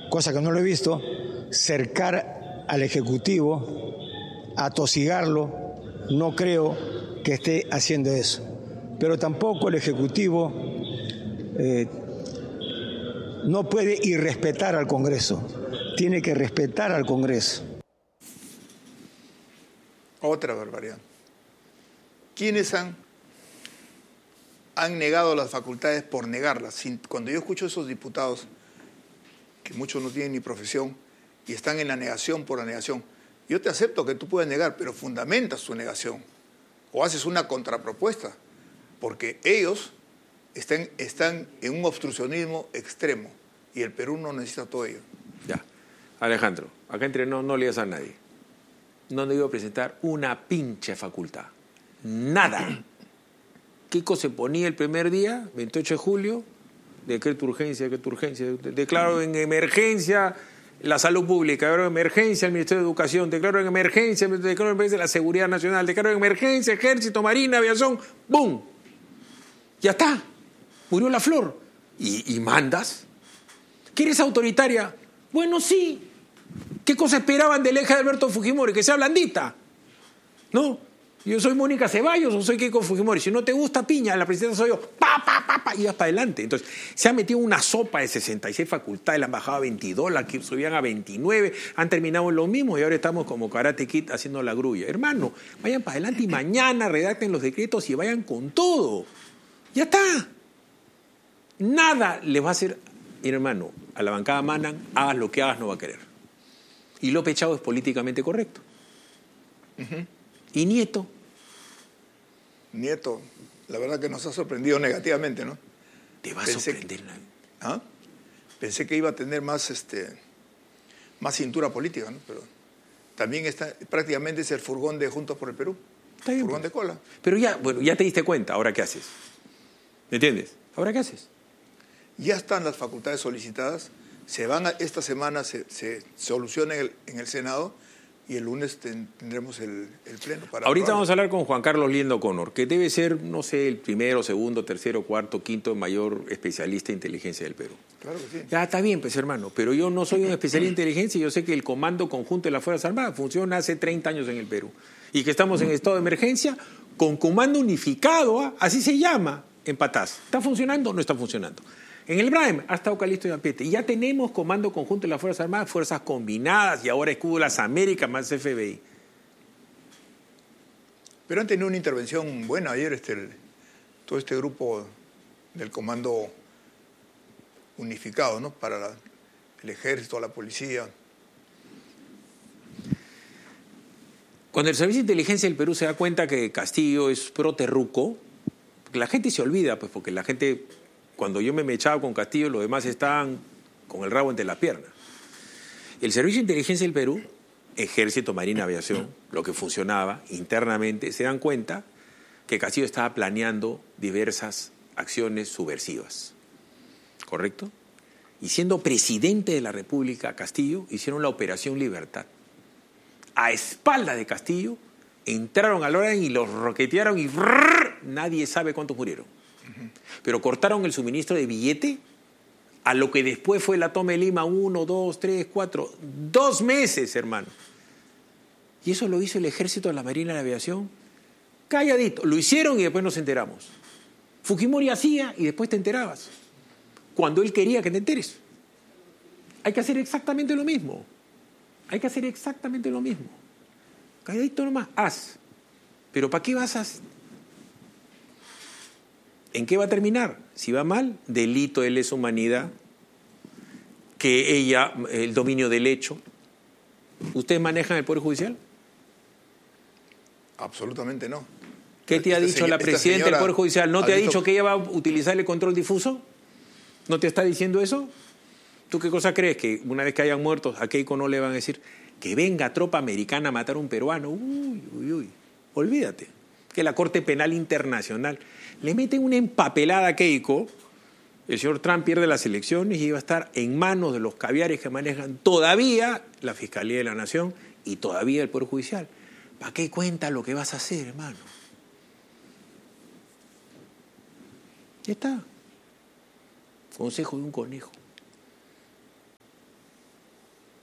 cosa que no lo he visto, cercar al Ejecutivo, atosigarlo. No creo que esté haciendo eso. Pero tampoco el Ejecutivo no puede irrespetar al Congreso. Tiene que respetar al Congreso. Otra barbaridad. ¿Quiénes han negado las facultades por negarlas? Cuando yo escucho a esos diputados, que muchos no tienen ni profesión, y están en la negación por la negación, yo te acepto que tú puedas negar, pero fundamentas tu negación, o haces una contrapropuesta, porque ellos están en un obstruccionismo extremo, y el Perú no necesita todo ello. Ya. Alejandro, acá entre no leas a nadie. No le iba a presentar una pinche facultad. Nada. Kiko se ponía el primer día, 28 de julio, decreto urgencia, declaro en emergencia la salud pública, declaro en emergencia el Ministerio de Educación, declaro en emergencia la Seguridad Nacional, declaro en emergencia Ejército, Marina, Aviación, ¡bum! Ya está. Murió la flor. ¿Y mandas? ¿Que eres autoritaria? Bueno, sí. ¿Qué cosa esperaban del eje de Alberto Fujimori? Que sea blandita. ¿No? Yo soy Mónica Ceballos o soy Keiko Fujimori. Si no te gusta, piña, la presidenta soy yo. Y vas para adelante. Entonces, se ha metido una sopa de 66 facultades, la han bajado a 22, la que subían a 29, han terminado en lo mismo y ahora estamos como Karate Kid haciendo la grulla. Hermano, vayan para adelante y mañana redacten los decretos y vayan con todo. Ya está. Nada les va a hacer, hermano, a la bancada Manan, hagas lo que hagas, no va a querer. Y López Chao es políticamente correcto. ¿Y Nieto? Nieto, la verdad que nos ha sorprendido negativamente, ¿no? Te va a sorprender. Pensé que iba a tener más cintura política, ¿no? Pero también prácticamente es el furgón de Juntos por el Perú. Está bien, furgón de cola. Pero ya te diste cuenta, ¿ahora qué haces? ¿Me entiendes? ¿Ahora qué haces? Ya están las facultades solicitadas, esta semana se soluciona en el Senado y el lunes tendremos el pleno para ahorita aprobarlo. vamos a hablar con Juan Carlos Liendo Connor, que debe ser, no sé, el primero, segundo, tercero, cuarto, quinto mayor especialista en inteligencia del Perú. Claro que sí. Ya está bien, pues hermano, pero yo no soy un especialista en inteligencia y yo sé que el Comando Conjunto de las Fuerzas Armadas funciona hace 30 años en el Perú y que estamos en estado de emergencia con comando unificado, así se llama, en Patás. ¿Está funcionando o no está funcionando? En el Braem ha estado Calixto Yampete y ya tenemos Comando Conjunto de las Fuerzas Armadas, Fuerzas Combinadas y ahora Escudo de las Américas más FBI. Pero han tenido una intervención buena ayer todo este grupo del Comando Unificado, ¿no? Para el Ejército, la Policía. Cuando el Servicio de Inteligencia del Perú se da cuenta que Castillo es pro-terruco, la gente se olvida, pues porque la gente... Cuando yo me echaba con Castillo, los demás estaban con el rabo entre las piernas. El Servicio de Inteligencia del Perú, Ejército, Marina, Aviación, lo que funcionaba internamente, se dan cuenta que Castillo estaba planeando diversas acciones subversivas. ¿Correcto? Y siendo presidente de la República, Castillo, hicieron la Operación Libertad. A espaldas de Castillo, entraron al orden y los roquetearon y nadie sabe cuántos murieron. Pero cortaron el suministro de billete a lo que después fue la toma de Lima 1, 2, 3, 4, 2 meses, hermano. Y eso lo hizo el Ejército, la Marina y la Aviación. Calladito. Lo hicieron y después nos enteramos. Fujimori hacía y después te enterabas. Cuando él quería que te enteres. Hay que hacer exactamente lo mismo. Hay que hacer exactamente lo mismo. Calladito nomás, haz. Pero ¿para qué vas a...? ¿En qué va a terminar? Si va mal, delito de lesa humanidad, el dominio del hecho. ¿Ustedes manejan el Poder Judicial? Absolutamente no. ¿Qué te ha dicho la presidenta del Poder Judicial? ¿No te ha dicho que ella va a utilizar el control difuso? ¿No te está diciendo eso? ¿Tú qué cosa crees? ¿Que una vez que hayan muertos a Keiko no le van a decir que venga tropa americana a matar a un peruano? Uy. Olvídate. Que la Corte Penal Internacional le meten una empapelada a Keiko, el señor Trump pierde las elecciones y va a estar en manos de los caviares que manejan todavía la Fiscalía de la Nación y todavía el Poder Judicial. ¿Para qué cuenta lo que vas a hacer, hermano? Ya está. Consejo de un conejo.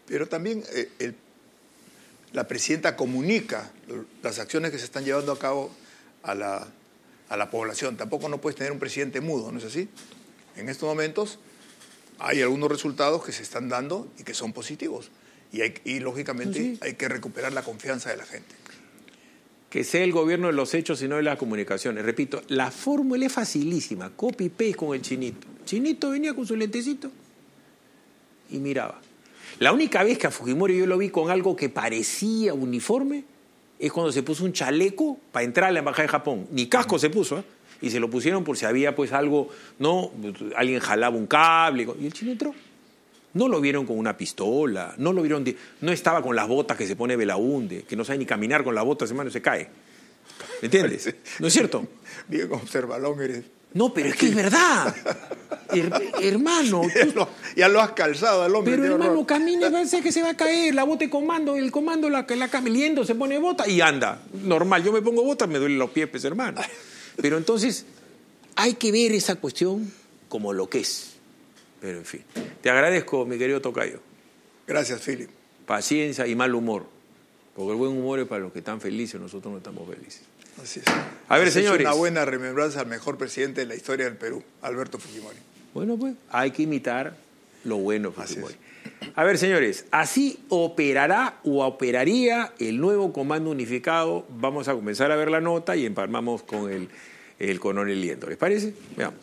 Pero también la presidenta comunica las acciones que se están llevando a cabo a la población. Tampoco no puedes tener un presidente mudo, ¿no es así? En estos momentos hay algunos resultados que se están dando y que son positivos. Y lógicamente, sí, hay que recuperar la confianza de la gente. Que sea el gobierno de los hechos y no de las comunicaciones. Repito, la fórmula es facilísima. Copy-paste con el Chinito. Chinito venía con su lentecito y miraba. La única vez que a Fujimori yo lo vi con algo que parecía uniforme es cuando se puso un chaleco para entrar a la embajada de Japón. Ni casco se puso, ¿eh? Y se lo pusieron por si había pues algo, ¿no? Alguien jalaba un cable. Y el chino entró. No lo vieron con una pistola, no lo vieron, no estaba con las botas que se pone Belaúnde, que no sabe ni caminar con las botas, hermano, se cae. ¿Me entiendes? ¿No es cierto? Bien observalón eres. No, pero es que es verdad. Hermano. Ya lo has calzado al hombre. Pero hermano, camina y parece que se va a caer. La bota de comando, el comando la cameliendo, se pone bota y anda. Normal, yo me pongo botas, me duelen los pies, pues, hermano. Pero entonces hay que ver esa cuestión como lo que es. Pero en fin, te agradezco, mi querido tocayo. Gracias, Philip. Paciencia y mal humor. Porque el buen humor es para los que están felices, nosotros no estamos felices. Así es. A ver, señores. Una buena remembranza al mejor presidente de la historia del Perú, Alberto Fujimori. Bueno, pues hay que imitar lo bueno de Fujimori. A ver, señores, así operará o operaría el nuevo Comando Unificado. Vamos a comenzar a ver la nota y empalmamos con el coronel Liendo. ¿Les parece? Veamos.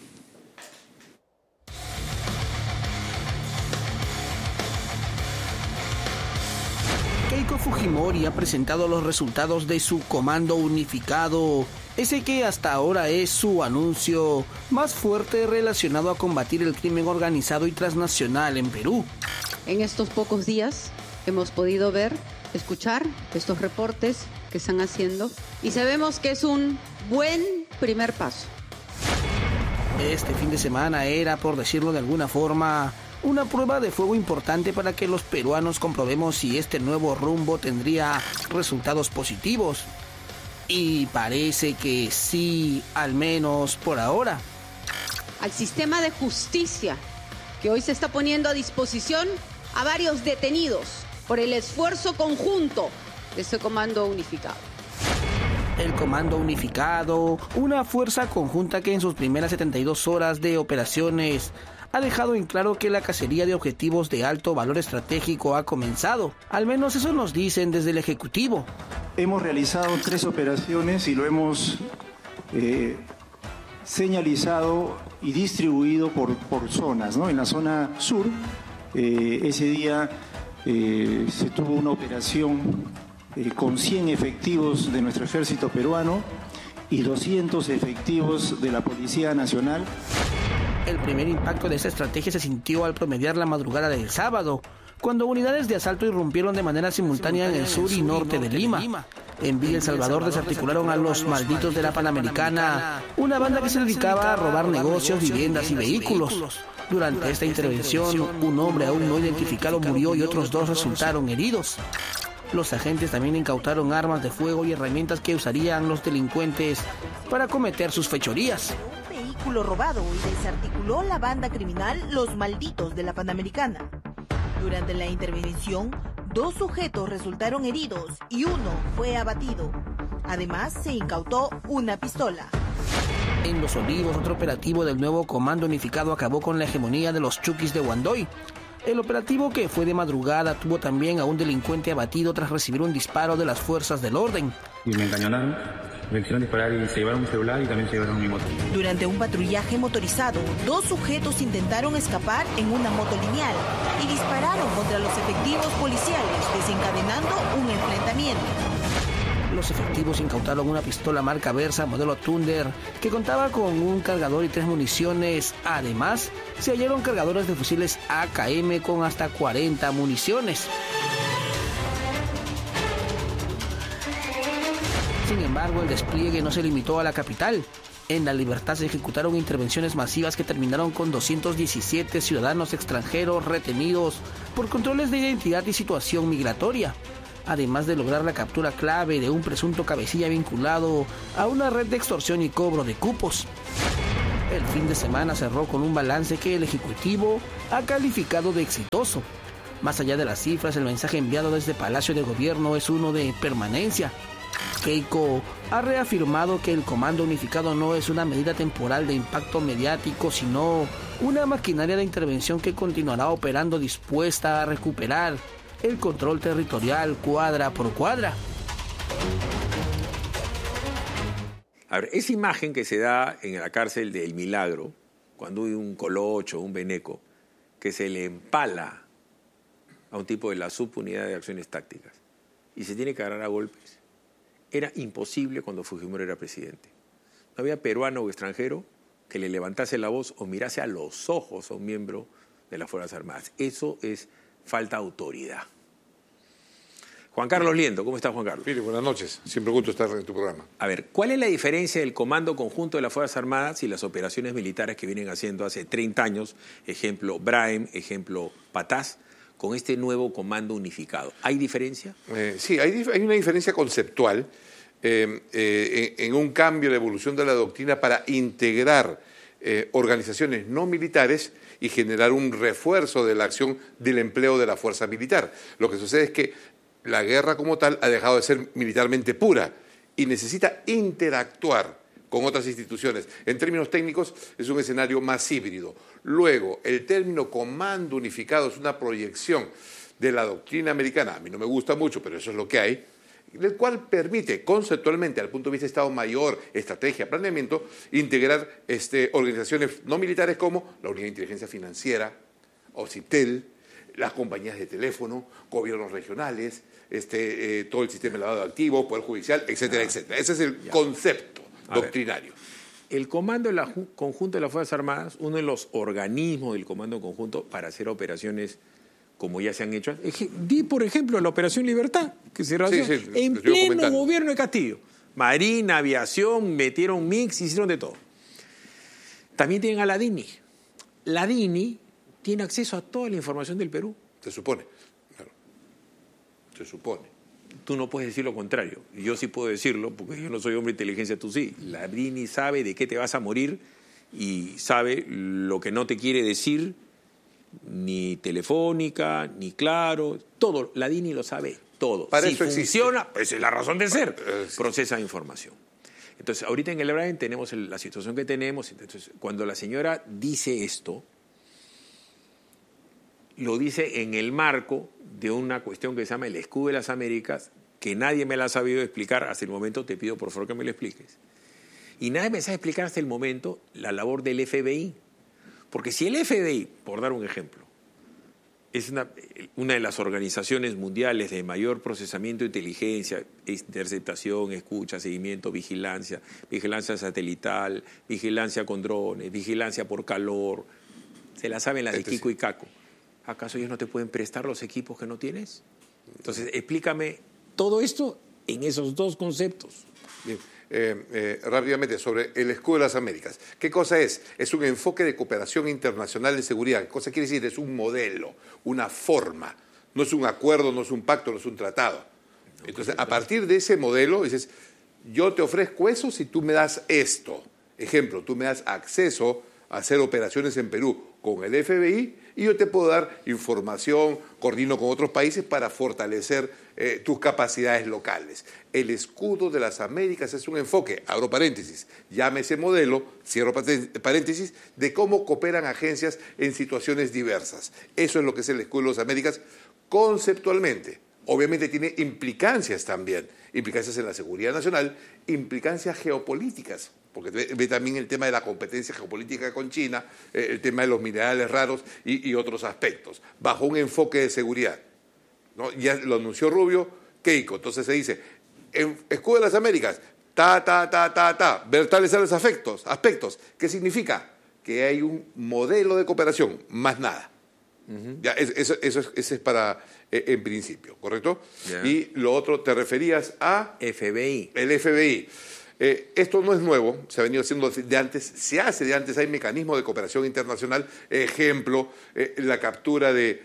Keiko Fujimori ha presentado los resultados de su Comando Unificado, ese que hasta ahora es su anuncio más fuerte relacionado a combatir el crimen organizado y transnacional en Perú. En estos pocos días hemos podido ver, escuchar estos reportes que están haciendo y sabemos que es un buen primer paso. Este fin de semana era, por decirlo de alguna forma, una prueba de fuego importante para que los peruanos comprobemos si este nuevo rumbo tendría resultados positivos. Y parece que sí, al menos por ahora. Al sistema de justicia, que hoy se está poniendo a disposición a varios detenidos por el esfuerzo conjunto de este Comando Unificado. El Comando Unificado, una fuerza conjunta que en sus primeras 72 horas de operaciones ha dejado en claro que la cacería de objetivos de alto valor estratégico ha comenzado. Al menos eso nos dicen desde el Ejecutivo. Hemos realizado 3 operaciones y lo hemos señalizado y distribuido por zonas, ¿no? En la zona sur, ese día se tuvo una operación con 100 efectivos de nuestro ejército peruano y 200 efectivos de la Policía Nacional. El primer impacto de esta estrategia se sintió al promediar la madrugada del sábado, cuando unidades de asalto irrumpieron de manera simultánea en el sur y norte de Lima. En Villa El Salvador desarticularon a los malditos de la Panamericana, una banda que se dedicaba a robar negocios, viviendas y vehículos. Durante esta intervención, un hombre aún no identificado murió y otros 2 resultaron heridos. Los agentes también incautaron armas de fuego y herramientas que usarían los delincuentes para cometer sus fechorías. Vehículo robado y desarticuló la banda criminal Los Malditos de la Panamericana. Durante la intervención, 2 sujetos resultaron heridos y 1 fue abatido. Además, se incautó una pistola. En Los Olivos, otro operativo del nuevo Comando Unificado acabó con la hegemonía de los Chuquis de Huandoy. El operativo, que fue de madrugada, tuvo también a un delincuente abatido tras recibir un disparo de las fuerzas del orden. Y me encañonaron, me quisieron disparar y se llevaron mi celular y también se llevaron mi moto. Durante un patrullaje motorizado, 2 sujetos intentaron escapar en una moto lineal y dispararon contra los efectivos policiales, desencadenando un enfrentamiento. Los efectivos incautaron una pistola marca Versa modelo Thunder que contaba con un cargador y 3 municiones. Además, se hallaron cargadores de fusiles AKM con hasta 40 municiones. Sin embargo, el despliegue no se limitó a la capital. En La Libertad se ejecutaron intervenciones masivas que terminaron con 217 ciudadanos extranjeros retenidos por controles de identidad y situación migratoria, además de lograr la captura clave de un presunto cabecilla vinculado a una red de extorsión y cobro de cupos. El fin de semana cerró con un balance que el Ejecutivo ha calificado de exitoso. Más allá de las cifras, el mensaje enviado desde Palacio de Gobierno es uno de permanencia. Keiko ha reafirmado que el Comando Unificado no es una medida temporal de impacto mediático, sino una maquinaria de intervención que continuará operando dispuesta a recuperar el control territorial cuadra por cuadra. A ver, esa imagen que se da en la cárcel del Milagro, cuando hay un colocho, un beneco, que se le empala a un tipo de la subunidad de acciones tácticas y se tiene que agarrar a golpes, era imposible cuando Fujimori era presidente. No había peruano o extranjero que le levantase la voz o mirase a los ojos a un miembro de las Fuerzas Armadas. Eso es falta de autoridad. Juan Carlos Liendo, ¿cómo estás, Juan Carlos? Mire, buenas noches. Siempre gusto estar en tu programa. A ver, ¿cuál es la diferencia del Comando Conjunto de las Fuerzas Armadas y las operaciones militares que vienen haciendo hace 30 años, ejemplo Braem, ejemplo Patás, con este nuevo Comando Unificado? ¿Hay diferencia? Sí, hay una diferencia conceptual en un cambio de evolución de la doctrina para integrar organizaciones no militares y generar un refuerzo de la acción del empleo de la fuerza militar. Lo que sucede es que la guerra como tal ha dejado de ser militarmente pura y necesita interactuar con otras instituciones. En términos técnicos es un escenario más híbrido. Luego, el término comando unificado es una proyección de la doctrina americana, a mí no me gusta mucho, pero eso es lo que hay, el cual permite conceptualmente, al punto de vista de Estado Mayor, estrategia, planeamiento, integrar organizaciones no militares como la Unidad de Inteligencia Financiera, OCITEL, las compañías de teléfono, gobiernos regionales, todo el sistema de lavado de activos, Poder Judicial, etcétera, etcétera. Ese es el concepto doctrinario. El Comando Conjunto de las Fuerzas Armadas, uno de los organismos del Comando Conjunto para hacer operaciones como ya se han hecho. Di, por ejemplo, la Operación Libertad, que se realizó en pleno gobierno de Castillo. Marina, aviación, metieron mix, hicieron de todo. También tienen a la DINI. La DINI tiene acceso a toda la información del Perú. Se supone, claro. Se supone. Tú no puedes decir lo contrario. Yo sí puedo decirlo, porque yo no soy hombre de inteligencia, tú sí. La DINI sabe de qué te vas a morir y sabe lo que no te quiere decir, ni Telefónica, ni Claro, todo. La DINI lo sabe todo. Para si eso funciona, pues es la razón de ser. Procesa información. Entonces, ahorita en el Braem tenemos la situación que tenemos. Entonces, cuando la señora dice esto, lo dice en el marco de una cuestión que se llama el Escudo de las Américas, que nadie me la ha sabido explicar hasta el momento. Te pido por favor que me lo expliques. Y nadie me sabe explicar hasta el momento la labor del FBI. Porque si el FBI, por dar un ejemplo, es una de las organizaciones mundiales de mayor procesamiento de inteligencia, interceptación, escucha, seguimiento, vigilancia satelital, vigilancia con drones, vigilancia por calor, se la saben las de Kiko y Caco. ¿Acaso ellos no te pueden prestar los equipos que no tienes? Entonces, explícame todo esto en esos dos conceptos. Bien. Rápidamente, sobre el Escudo de las Américas. ¿Qué cosa es? Es un enfoque de cooperación internacional de seguridad. ¿Qué cosa quiere decir? Es un modelo, una forma. No es un acuerdo, no es un pacto, no es un tratado. Entonces, a partir de ese modelo, dices, yo te ofrezco eso si tú me das esto. Ejemplo, tú me das acceso a hacer operaciones en Perú con el FBI y yo te puedo dar información, coordino con otros países para fortalecer tus capacidades locales. El Escudo de las Américas es un enfoque, abro paréntesis, llámese modelo, cierro paréntesis, de cómo cooperan agencias en situaciones diversas. Eso es lo que es el Escudo de las Américas conceptualmente. Obviamente tiene implicancias también, implicancias en la seguridad nacional, implicancias geopolíticas, porque ve también el tema de la competencia geopolítica con China, el tema de los minerales raros y otros aspectos, bajo un enfoque de seguridad, ¿no? Ya lo anunció Rubio, Keiko, entonces se dice, Escudo de las Américas, ver tales aspectos. ¿Qué significa? Que hay un modelo de cooperación, más nada. Ya, eso es para, en principio, ¿correcto? Yeah. Y lo otro, te referías a... FBI. El FBI. Esto no es nuevo, se ha venido haciendo de antes, se hace de antes, hay mecanismos de cooperación internacional, ejemplo, la captura de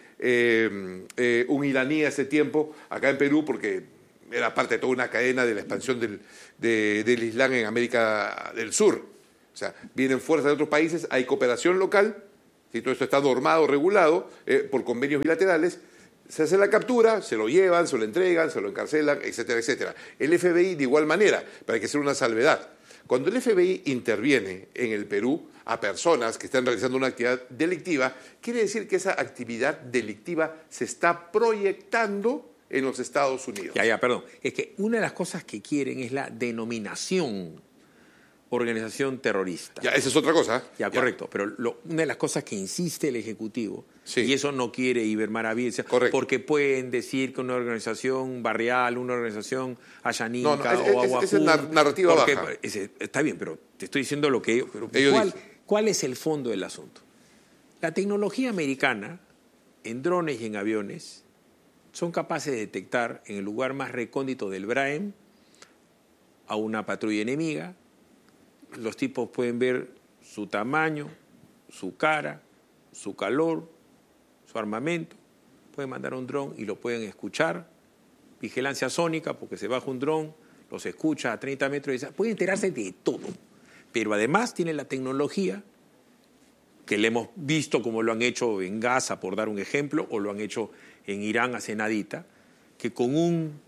un iraní hace tiempo, acá en Perú, porque era parte de toda una cadena de la expansión del Islam en América del Sur. O sea, vienen fuerzas de otros países, hay cooperación local, ¿sí? Todo esto está normado, regulado por convenios bilaterales, Se hace la captura, se lo llevan, se lo entregan, se lo encarcelan, etcétera, etcétera. El FBI de igual manera, pero hay que hacer una salvedad. Cuando el FBI interviene en el Perú a personas que están realizando una actividad delictiva, quiere decir que esa actividad delictiva se está proyectando en los Estados Unidos. Perdón. Es que una de las cosas que quieren es la denominación organización terrorista. Esa es otra cosa. Correcto. Pero una de las cosas que insiste el Ejecutivo, sí, y eso no quiere Iber Maravillas, porque pueden decir que una organización barrial, una organización ayanica o aguajún... Esa es narrativa baja. Está bien, pero te estoy diciendo lo que ¿cuál es el fondo del asunto? La tecnología americana, en drones y en aviones, son capaces de detectar en el lugar más recóndito del Braem a una patrulla enemiga. Los tipos pueden ver su tamaño, su cara, su calor, su armamento. Pueden mandar un dron y lo pueden escuchar. Vigilancia sónica, porque se baja un dron, los escucha a 30 metros. Pueden enterarse de todo. Pero además tienen la tecnología que le hemos visto como lo han hecho en Gaza, por dar un ejemplo, o lo han hecho en Irán hace nadita, que con un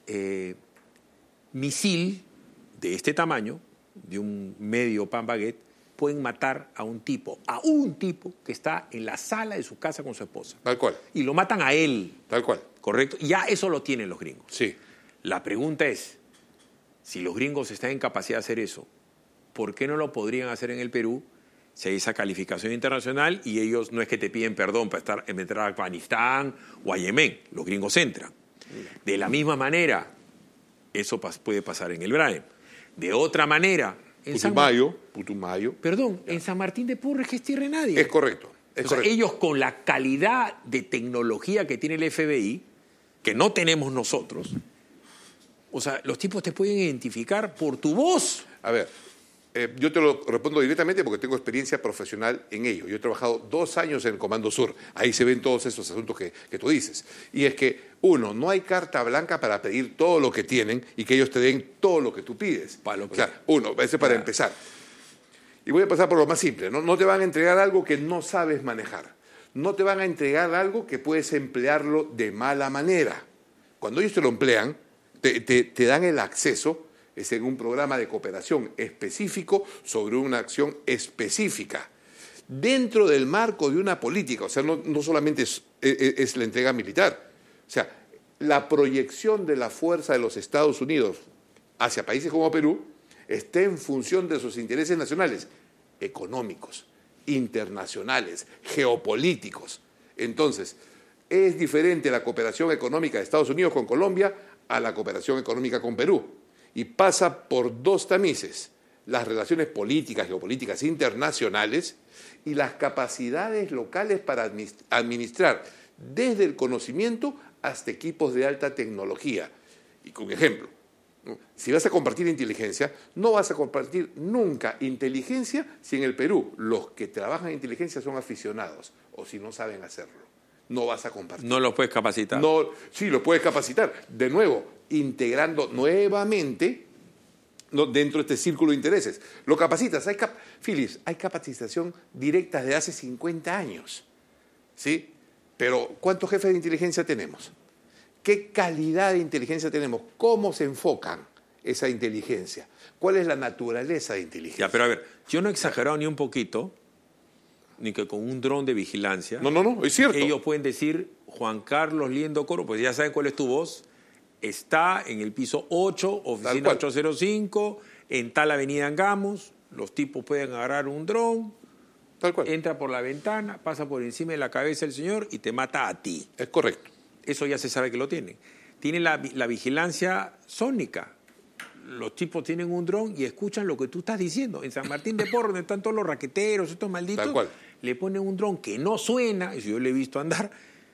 misil de este tamaño, de un medio pan baguette, pueden matar a un tipo que está en la sala de su casa con su esposa. Tal cual. Y lo matan a él. Tal cual. ¿Correcto? Ya eso lo tienen los gringos. Sí. La pregunta es, si los gringos están en capacidad de hacer eso, ¿por qué no lo podrían hacer en el Perú si hay esa calificación internacional y ellos no es que te piden perdón para entrar a Afganistán o a Yemen? Los gringos entran. De la misma manera, eso puede pasar en el Braem. De otra manera, Putumayo. Perdón, en San Martín de Porres, que es tierra de nadie. Es correcto. Ellos, con la calidad de tecnología que tiene el FBI, que no tenemos nosotros, los tipos te pueden identificar por tu voz. A ver, yo te lo respondo directamente porque tengo experiencia profesional en ello. Yo he trabajado 2 años en el Comando Sur. Ahí se ven todos esos asuntos que tú dices. Y es que, uno, no hay carta blanca para pedir todo lo que tienen y que ellos te den todo lo que tú pides. Ese es para empezar. Y voy a pasar por lo más simple. No te van a entregar algo que no sabes manejar. No te van a entregar algo que puedes emplearlo de mala manera. Cuando ellos te lo emplean, te dan el acceso en un programa de cooperación específico sobre una acción específica, dentro del marco de una política. O sea, no solamente es la entrega militar. O sea, la proyección de la fuerza de los Estados Unidos hacia países como Perú está en función de sus intereses nacionales, económicos, internacionales, geopolíticos. Entonces, es diferente la cooperación económica de Estados Unidos con Colombia a la cooperación económica con Perú. Y pasa por 2 tamices: las relaciones políticas, geopolíticas internacionales y las capacidades locales para administrar desde el conocimiento hasta equipos de alta tecnología. Y con ejemplo, si vas a compartir inteligencia, no vas a compartir nunca inteligencia si en el Perú los que trabajan en inteligencia son aficionados o si no saben hacerlo. No vas a compartir. No los puedes capacitar. Sí, los puedes capacitar. De nuevo, integrando nuevamente dentro de este círculo de intereses. Lo capacitas. Philips, hay capacitación directa de hace 50 años. ¿Sí? Pero ¿cuántos jefes de inteligencia tenemos? ¿Qué calidad de inteligencia tenemos? ¿Cómo se enfocan esa inteligencia? ¿Cuál es la naturaleza de inteligencia? Pero a ver, yo no he exagerado ni un poquito, ni que con un dron de vigilancia. No, es cierto. Ellos pueden decir, Juan Carlos Liendo Coro, pues ya saben cuál es tu voz, está en el piso 8, oficina 805, en tal avenida Angamos. Los tipos pueden agarrar un dron, tal cual, entra por la ventana, pasa por encima de la cabeza del señor y te mata a ti. Es correcto. Eso ya se sabe que lo tienen. Tienen la vigilancia sónica. Los tipos tienen un dron y escuchan lo que tú estás diciendo. En San Martín de Porres, donde están todos los raqueteros, estos malditos, tal cual, le ponen un dron que no suena, eso yo le he visto andar,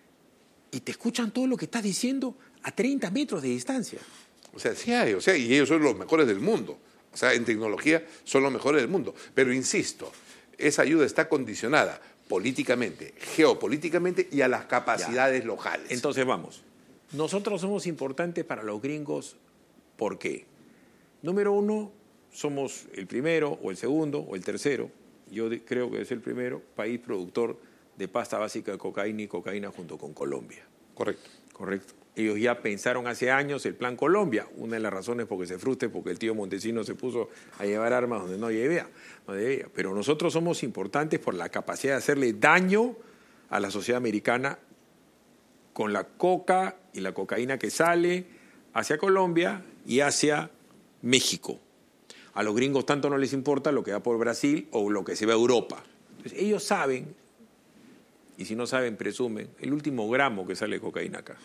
y te escuchan todo lo que estás diciendo a 30 metros de distancia. O sea, sí hay, y ellos son los mejores del mundo. O sea, en tecnología son los mejores del mundo. Pero insisto, esa ayuda está condicionada políticamente, geopolíticamente y a las capacidades locales. Entonces vamos, nosotros somos importantes para los gringos, ¿por qué? Número 1, somos el primero o el segundo o el tercero, yo creo que es el primero, país productor de pasta básica de cocaína y cocaína junto con Colombia. Correcto. Correcto. Ellos ya pensaron hace años el Plan Colombia. Una de las razones por que se frustre porque el tío Montesinos se puso a llevar armas donde no debía. Pero nosotros somos importantes por la capacidad de hacerle daño a la sociedad americana con la coca y la cocaína que sale hacia Colombia y hacia México. A los gringos tanto no les importa lo que va por Brasil o lo que se va a Europa. Entonces, ellos saben, y si no saben, presumen, el último gramo que sale de cocaína acá.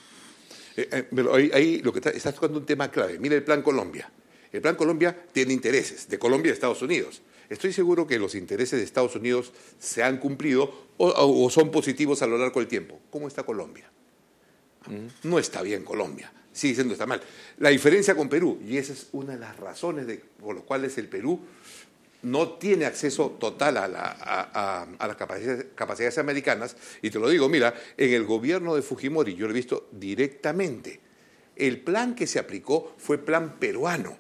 Pero ahí lo que estás tocando un tema clave. Mira el Plan Colombia. El Plan Colombia tiene intereses de Colombia y de Estados Unidos. Estoy seguro que los intereses de Estados Unidos se han cumplido o son positivos a lo largo del tiempo. ¿Cómo está Colombia? No está bien Colombia. Sigue siendo está mal. La diferencia con Perú, y esa es una de las razones por las cuales el Perú no tiene acceso total a las capacidades americanas, y te lo digo, mira, en el gobierno de Fujimori, yo lo he visto directamente, el plan que se aplicó fue plan peruano.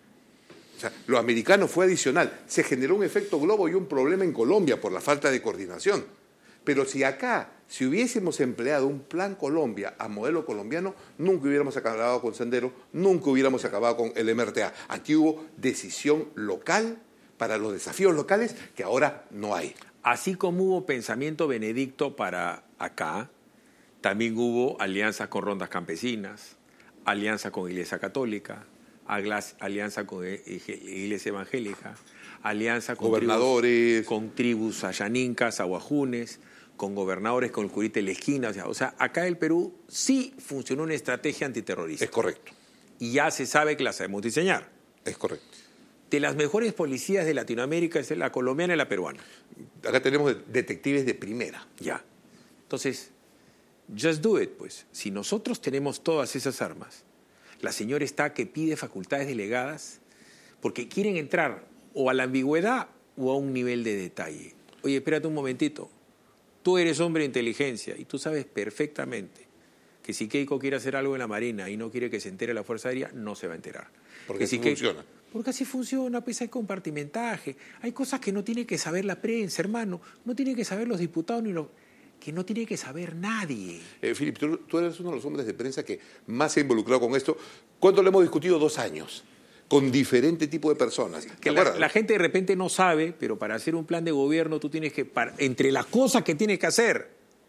O sea, lo americano fue adicional. Se generó un efecto globo y un problema en Colombia por la falta de coordinación. Pero si hubiésemos empleado un plan Colombia a modelo colombiano, nunca hubiéramos acabado con Sendero, nunca hubiéramos acabado con el MRTA. Aquí hubo decisión local para los desafíos locales que ahora no hay. Así como hubo pensamiento benedicto para acá, también hubo alianzas con rondas campesinas, alianza con Iglesia Católica, alianza con Iglesia Evangélica, alianza con gobernadores, con tribus ayanincas, aguajunes, con gobernadores, con el curita de la esquina. O sea, acá en el Perú sí funcionó una estrategia antiterrorista. Es correcto. Y ya se sabe que la sabemos diseñar. Es correcto. De las mejores policías de Latinoamérica es la colombiana y la peruana. Acá tenemos detectives de primera. Ya. Entonces, just do it, pues. Si nosotros tenemos todas esas armas, la señora está que pide facultades delegadas porque quieren entrar o a la ambigüedad o a un nivel de detalle. Oye, espérate un momentito. Tú eres hombre de inteligencia y tú sabes perfectamente que si Keiko quiere hacer algo en la Marina y no quiere que se entere la Fuerza Aérea, no se va a enterar. Porque así funciona. Porque así funciona, pues hay compartimentaje. Hay cosas que no tiene que saber la prensa, hermano. No tienen que saber los diputados ni los... que no tiene que saber nadie. Philip, tú eres uno de los hombres de prensa que más se ha involucrado con esto. ¿Cuánto lo hemos discutido? 2 años. Con diferente tipo de personas. Que la gente de repente no sabe, pero para hacer un plan de gobierno tú tienes que... entre las cosas que tienes que hacer,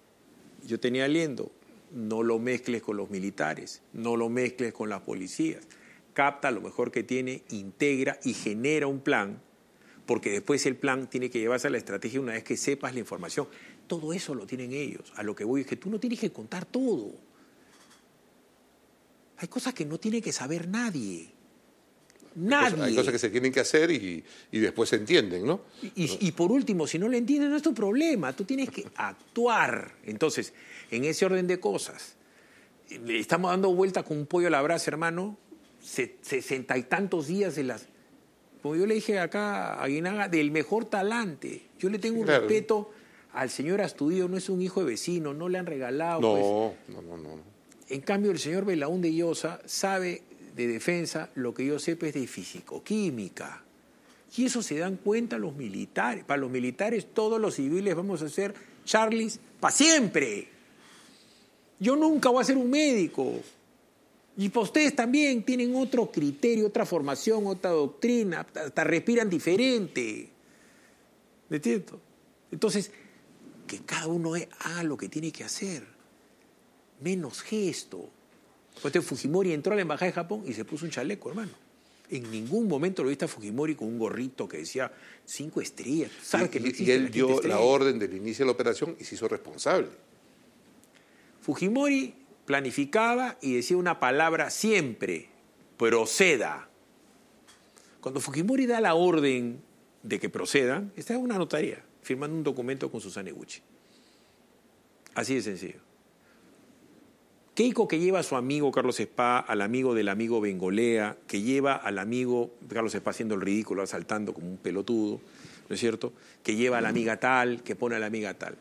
yo tenía aliento, no lo mezcles con los militares, no lo mezcles con las policías. Capta lo mejor que tiene, integra y genera un plan, porque después el plan tiene que llevarse a la estrategia una vez que sepas la información. Todo eso lo tienen ellos. A lo que voy es que tú no tienes que contar todo. Hay cosas que no tiene que saber nadie. Nadie. Hay cosas que se tienen que hacer y después se entienden, ¿no? Y por último, si no lo entiendes, no es tu problema. Tú tienes que actuar. Entonces, en ese orden de cosas, le estamos dando vuelta con un pollo a la brasa, hermano, 60 y tantos días de las... Como yo le dije acá a Aguinaga, del mejor talante. Yo le tengo un respeto al señor Astudillo, no es un hijo de vecino, no le han regalado. No. En cambio, el señor Belaúnde Llosa sabe de defensa lo que yo sepa es de físico-química. Y eso se dan cuenta los militares. Para los militares, todos los civiles vamos a ser Charlies para siempre. Yo nunca voy a ser un médico. Y para ustedes también tienen otro criterio, otra formación, otra doctrina, hasta respiran diferente. ¿Me entiendes? Entonces, que cada uno haga lo que tiene que hacer. Menos gesto. Entonces Fujimori entró a la embajada de Japón y se puso un chaleco, hermano. En ningún momento lo viste a Fujimori con un gorrito que decía 5 estrellas. ¿Sabes que no existe y él dio la orden del inicio de la operación y se hizo responsable. Fujimori planificaba y decía una palabra siempre: proceda. Cuando Fujimori da la orden de que procedan, está en una notaría, firmando un documento con Susana Iguchi. Así de sencillo. Keiko, que lleva a su amigo Carlos Spa, al amigo del amigo Bengolea, que lleva al amigo Carlos Spa haciendo el ridículo, asaltando como un pelotudo, ¿no es cierto? Que lleva a la amiga tal, que pone a la amiga tal.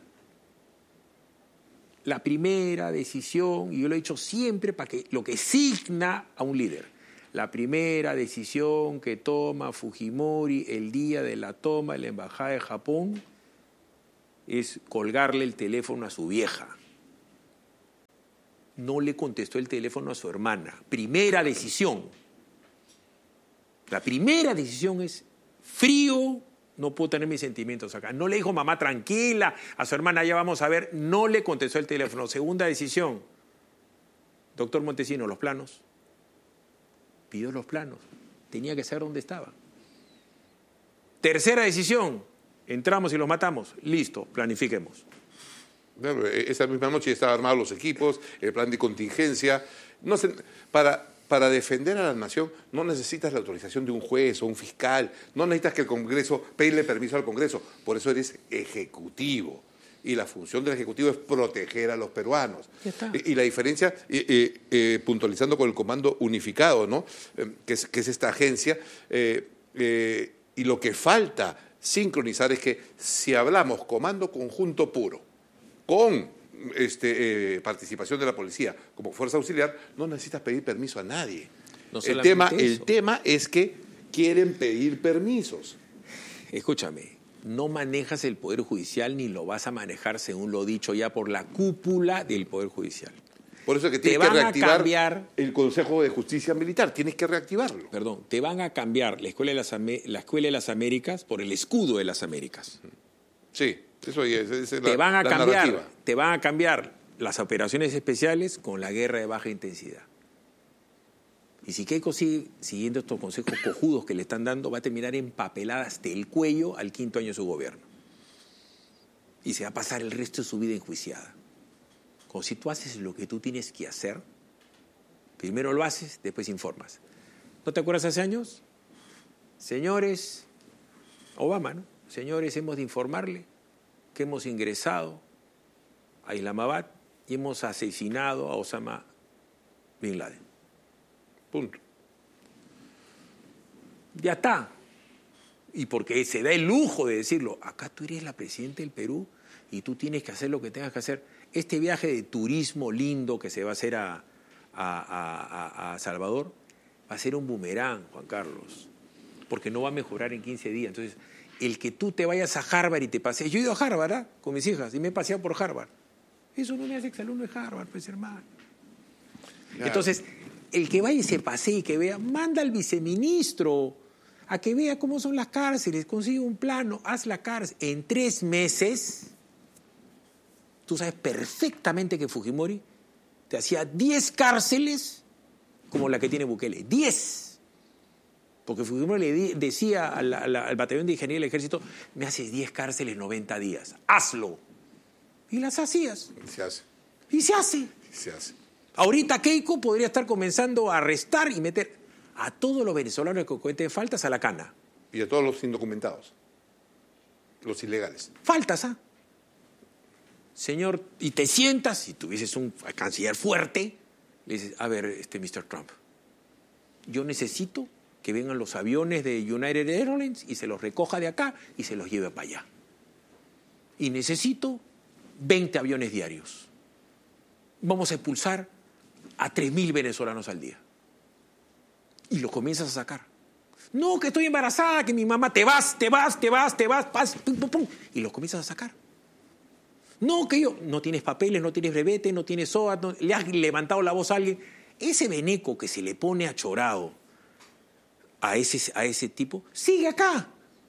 La primera decisión, y yo lo he dicho siempre para que lo que signa a un líder, la primera decisión que toma Fujimori el día de la toma de la embajada de Japón es colgarle el teléfono a su vieja. no le contestó el teléfono a su hermana. Primera decisión. La primera decisión es frío, no puedo tener mis sentimientos acá. No le dijo mamá tranquila a su hermana, ya vamos a ver, no le contestó el teléfono. Segunda decisión, doctor Montesino, los planos. Pidió los planos, tenía que saber dónde estaba. Tercera decisión, entramos y los matamos. Listo, planifiquemos. Claro, esa misma noche ya estaban armados los equipos, el plan de contingencia. No sé, para defender a la nación no necesitas la autorización de un juez o un fiscal, no necesitas que el Congreso, pedirle permiso al Congreso, por eso eres ejecutivo. Y la función del Ejecutivo es proteger a los peruanos. Y la diferencia, puntualizando con el Comando Unificado, ¿no? que es esta agencia, y lo que falta sincronizar es que si hablamos Comando Conjunto Puro, con participación de la policía como fuerza auxiliar, no necesitas pedir permiso a nadie. No el tema es que quieren pedir permisos. Escúchame, no manejas el Poder Judicial ni lo vas a manejar según lo dicho ya por la cúpula del Poder Judicial. Por eso es que tienes que reactivar el Consejo de Justicia Militar, tienes que reactivarlo. Perdón, te van a cambiar la Escuela de las Américas por el Escudo de las Américas. Sí. Eso es te van a cambiar las operaciones especiales con la guerra de baja intensidad. Y si Keiko sigue siguiendo estos consejos cojudos que le están dando, va a terminar empapelada hasta el cuello al 5º año de su gobierno. Y se va a pasar el resto de su vida enjuiciada. Como si tú haces lo que tú tienes que hacer, primero lo haces, después informas. ¿No te acuerdas hace años? Señores, Obama, ¿no? Señores, hemos de informarle que hemos ingresado a Islamabad y hemos asesinado a Osama Bin Laden. Punto. Ya está. Y porque se da el lujo de decirlo, acá tú eres la presidenta del Perú y tú tienes que hacer lo que tengas que hacer. Este viaje de turismo lindo que se va a hacer a Salvador va a ser un boomerang, Juan Carlos, porque no va a mejorar en 15 días. Entonces, el que tú te vayas a Harvard y te pasees. Yo he ido a Harvard, con mis hijas, y me he paseado por Harvard. Eso no me hace exalumno de Harvard, pues, hermano. Claro. Entonces, el que vaya y se pasee y que vea, manda al viceministro a que vea cómo son las cárceles, consigue un plano, haz la cárcel. En 3 meses, tú sabes perfectamente que Fujimori te hacía 10 cárceles como la que tiene Bukele. 10. Porque Fujimori le decía al batallón de ingeniería del ejército, me haces 10 cárceles en 90 días, hazlo. Y las hacías. Y se hace. Ahorita Keiko podría estar comenzando a arrestar y meter a todos los venezolanos que cometen faltas a la cana. Y a todos los indocumentados, los ilegales. Faltas, ¿ah? Señor, y te sientas, si tuvieses un canciller fuerte, le dices, a ver, Mr. Trump, yo necesito que vengan los aviones de United Airlines y se los recoja de acá y se los lleve para allá. Y necesito 20 aviones diarios. Vamos a expulsar a 3.000 venezolanos al día. Y los comienzas a sacar. No, que estoy embarazada, que mi mamá, te vas, pum, pum, pum. Y los comienzas a sacar. No, que yo, no tienes papeles, no tienes brevete, no tienes SOA, le has levantado la voz a alguien. Ese veneco que se le pone achorado a ese tipo, sigue acá.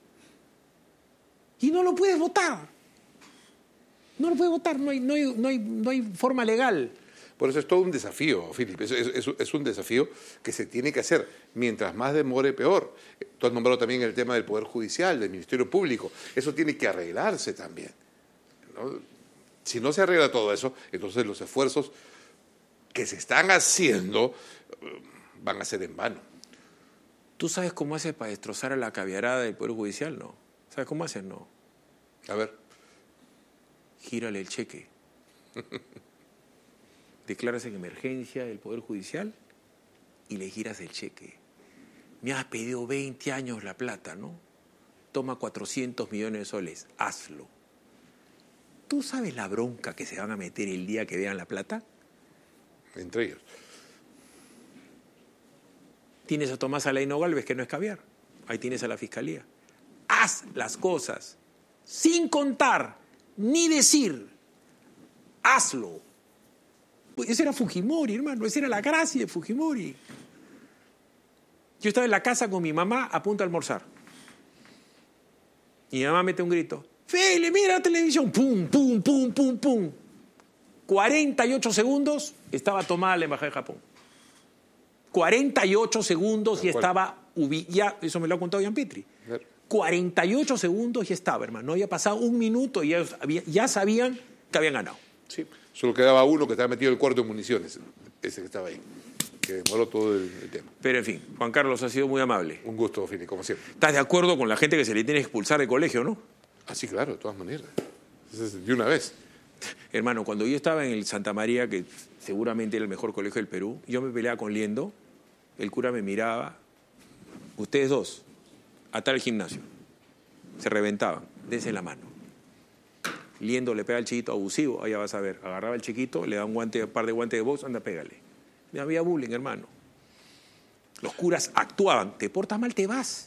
Y no lo puedes votar. No lo puedes votar, no hay forma legal. Por eso es todo un desafío, Philip. Es un desafío que se tiene que hacer. Mientras más demore, peor. Tú has nombrado también el tema del Poder Judicial, del Ministerio Público. Eso tiene que arreglarse también, ¿no? Si no se arregla todo eso, entonces los esfuerzos que se están haciendo van a ser en vano. ¿Tú sabes cómo hace para destrozar a la caviarada del Poder Judicial? No. ¿Sabes cómo hace? No. A ver. Gírale el cheque. Declaras en emergencia el Poder Judicial y le giras el cheque. Me has pedido 20 años la plata, ¿no? Toma 400 millones de soles. Hazlo. ¿Tú sabes la bronca que se van a meter el día que vean la plata? Entre ellos. Tienes a Tomás Alaino Gálvez, que no es caviar. Ahí tienes a la Fiscalía. Haz las cosas sin contar ni decir. Hazlo. Ese era Fujimori, hermano. Esa era la gracia de Fujimori. Yo estaba en la casa con mi mamá a punto de almorzar. Y mi mamá mete un grito. Feli, mira la televisión. Pum, pum, pum, pum, pum. 48 segundos estaba tomada la embajada de Japón. 48 segundos y estaba... Ya, eso me lo ha contado Ian Petri. 48 segundos y estaba, hermano. No había pasado un minuto y ya sabían que habían ganado. Sí, solo quedaba uno que estaba metido en el cuarto de municiones, ese que estaba ahí, que demoró todo el tema. Pero en fin, Juan Carlos ha sido muy amable. Un gusto, Fili, como siempre. ¿Estás de acuerdo con la gente que se le tiene que expulsar del colegio, no? Ah, sí, claro, de todas maneras. De una vez. Hermano, cuando yo estaba en el Santa María, que seguramente era el mejor colegio del Perú, yo me peleaba con Liendo, el cura me miraba, ustedes dos, atar el gimnasio. Se reventaban, dense la mano. Liendo le pega al chiquito, abusivo, allá vas a ver. Agarraba al chiquito, le da un par de guantes de box, anda, pégale. No había bullying, hermano. Los curas actuaban, te portas mal, te vas.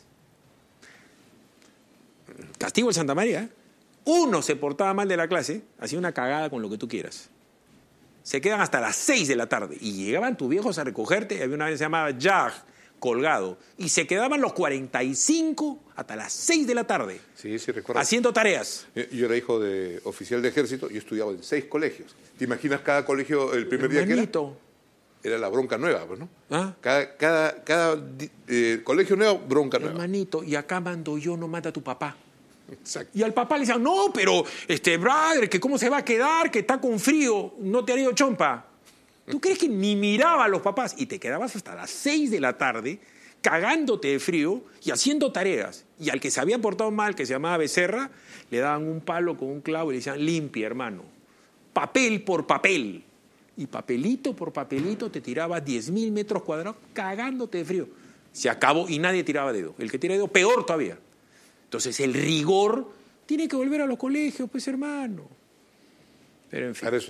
Castigo el Santa María, ¿eh? Uno se portaba mal de la clase, hacía una cagada con lo que tú quieras. Se quedan hasta las 6 de la tarde y llegaban tus viejos a recogerte, había una vez que se llamaba Jag, colgado, y se quedaban los 45 hasta las 6 de la tarde. Sí, sí, recuerdo. Haciendo tareas. Yo era hijo de oficial de ejército, yo estudiaba en 6 colegios. ¿Te imaginas cada colegio el primer día que era? Era la bronca nueva, pues, ¿no? ¿Ah? Cada colegio nuevo, bronca nueva. Hermanito, y acá mando yo, no manda a tu papá. Exacto. Y al papá le decían, no, pero, brother, que cómo se va a quedar, que está con frío, no te haría chompa. ¿Tú crees que ni miraba a los papás? Y te quedabas hasta las 6 de la tarde cagándote de frío y haciendo tareas. Y al que se había portado mal, que se llamaba Becerra, le daban un palo con un clavo y le decían, limpia, hermano. Papel por papel. Y papelito por papelito te tiraba 10.000 metros cuadrados cagándote de frío. Se acabó y nadie tiraba dedo. El que tira dedo, peor todavía. Entonces el rigor tiene que volver a los colegios, pues, hermano. Pero en fin. Para eso.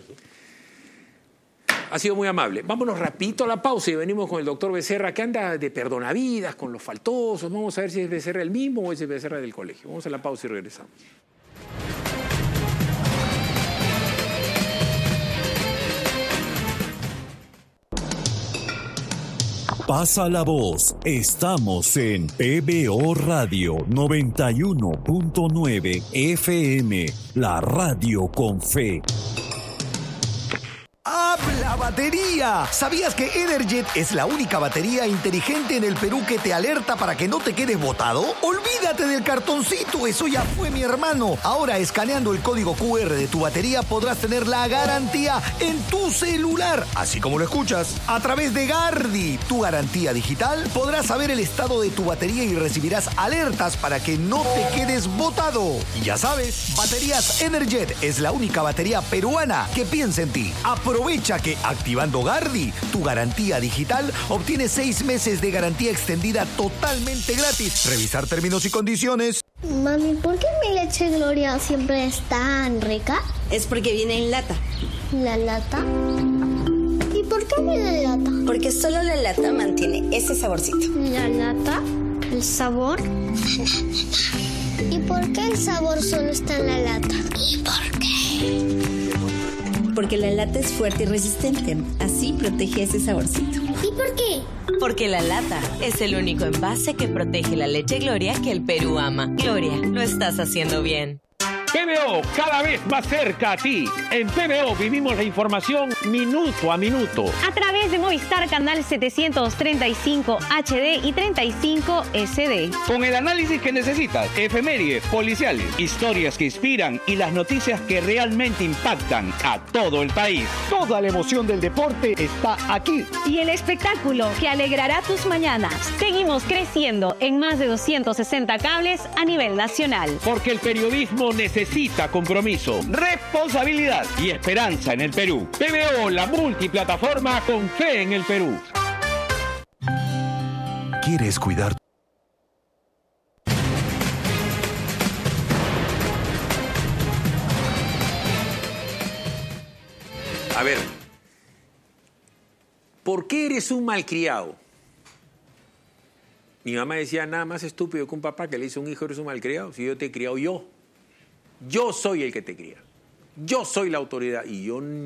Ha sido muy amable. Vámonos rapidito a la pausa y venimos con el doctor Becerra, que anda de perdonavidas, con los faltosos. Vamos a ver si es Becerra el mismo o es el Becerra del colegio. Vamos a la pausa y regresamos. Pasa la voz. Estamos en PBO Radio 91.9 FM, la radio con fe. ¡Habla batería! ¿Sabías que Energet es la única batería inteligente en el Perú que te alerta para que no te quedes botado? ¡Olvídate del cartoncito! Eso ya fue, mi hermano. Ahora, escaneando el código QR de tu batería, podrás tener la garantía en tu celular. Así como lo escuchas. A través de Gardi, tu garantía digital, podrás saber el estado de tu batería y recibirás alertas para que no te quedes botado. Y ya sabes, Baterías Energet es la única batería peruana que piensa en ti. Aprovecha que activando Gardi, tu garantía digital, obtienes 6 meses de garantía extendida totalmente gratis. Revisar términos y condiciones. Mami, ¿por qué mi leche Gloria siempre es tan rica? Es porque viene en lata. ¿La lata? ¿Y por qué viene en lata? Porque solo la lata mantiene ese saborcito. ¿La lata? ¿El sabor? ¿Y por qué el sabor solo está en la lata? ¿Y por qué? Porque la lata es fuerte y resistente. Así protege ese saborcito. ¿Y por qué? Porque la lata es el único envase que protege la leche Gloria que el Perú ama. Gloria, lo estás haciendo bien. PBO, cada vez más cerca a ti. En PBO vivimos la información minuto a minuto. A través de Movistar Canal 735 HD y 35 SD. Con el análisis que necesitas, efemérides, policiales, historias que inspiran y las noticias que realmente impactan a todo el país. Toda la emoción del deporte está aquí. Y el espectáculo que alegrará tus mañanas. Seguimos creciendo en más de 260 cables a nivel nacional. Porque el periodismo necesita compromiso, responsabilidad y esperanza en el Perú. PBO, la multiplataforma con fe en el Perú. ¿Quieres cuidar? A ver, ¿por qué eres un malcriado? Mi mamá decía, nada más estúpido que un papá que le dice a un hijo, eres un malcriado. Si yo te he criado yo. Yo soy el que te cría. Yo soy la autoridad y yo ni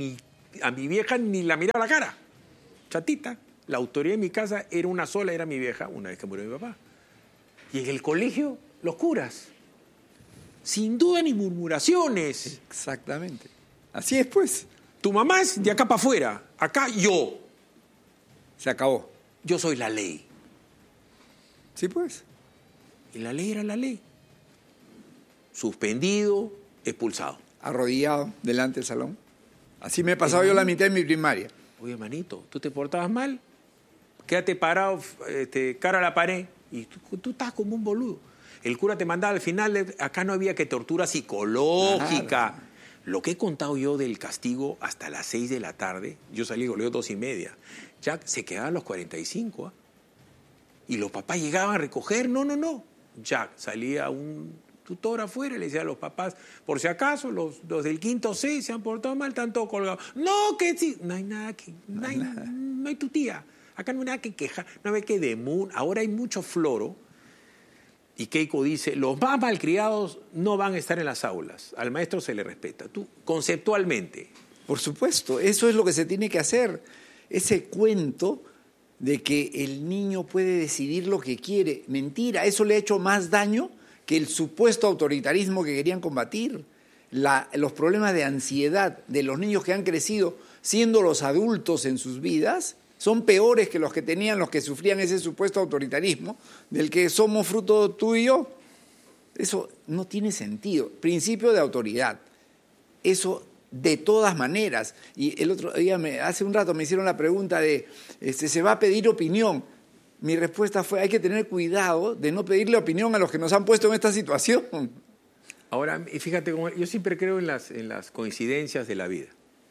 a mi vieja ni la miraba a la cara. Chatita. La autoridad en mi casa era una sola, era mi vieja, una vez que murió mi papá. Y en el colegio, los curas. Sin duda ni murmuraciones. Exactamente. Así es, pues. Tu mamá es de acá para afuera. Acá yo. Se acabó. Yo soy la ley. Sí, pues. Y la ley era la ley. Suspendido, expulsado. Arrodillado delante del salón. Así me he pasado yo la mitad de mi primaria. Oye, hermanito, ¿tú te portabas mal? Quédate parado, cara a la pared, y tú estás como un boludo. El cura te mandaba al final, acá no había que tortura psicológica. Claro. Lo que he contado yo del castigo hasta las 6 de la tarde, yo salí con los 2:30, ya se quedaban los 45, ¿eh? Y los papás llegaban a recoger, no. Ya salía un tutor afuera y le decía a los papás, por si acaso, los del quinto C se han portado mal, están todos colgados. No, que sí, no hay nada que, no hay tu tía. Acá no hay nada que quejar, no hay que demun. Ahora hay mucho floro. Y Keiko dice, los más malcriados no van a estar en las aulas. Al maestro se le respeta. Tú, conceptualmente. Por supuesto, eso es lo que se tiene que hacer. Ese cuento de que el niño puede decidir lo que quiere. Mentira, eso le ha hecho más daño que el supuesto autoritarismo que querían combatir. Los problemas de ansiedad de los niños que han crecido siendo los adultos en sus vidas son peores que los que tenían los que sufrían ese supuesto autoritarismo del que somos fruto tú y yo. Eso no tiene sentido. Principio de autoridad. Eso de todas maneras. Y el otro día, hace un rato me hicieron la pregunta de, ¿se va a pedir opinión? Mi respuesta fue, hay que tener cuidado de no pedirle opinión a los que nos han puesto en esta situación. Ahora, fíjate, yo siempre creo en las coincidencias de la vida.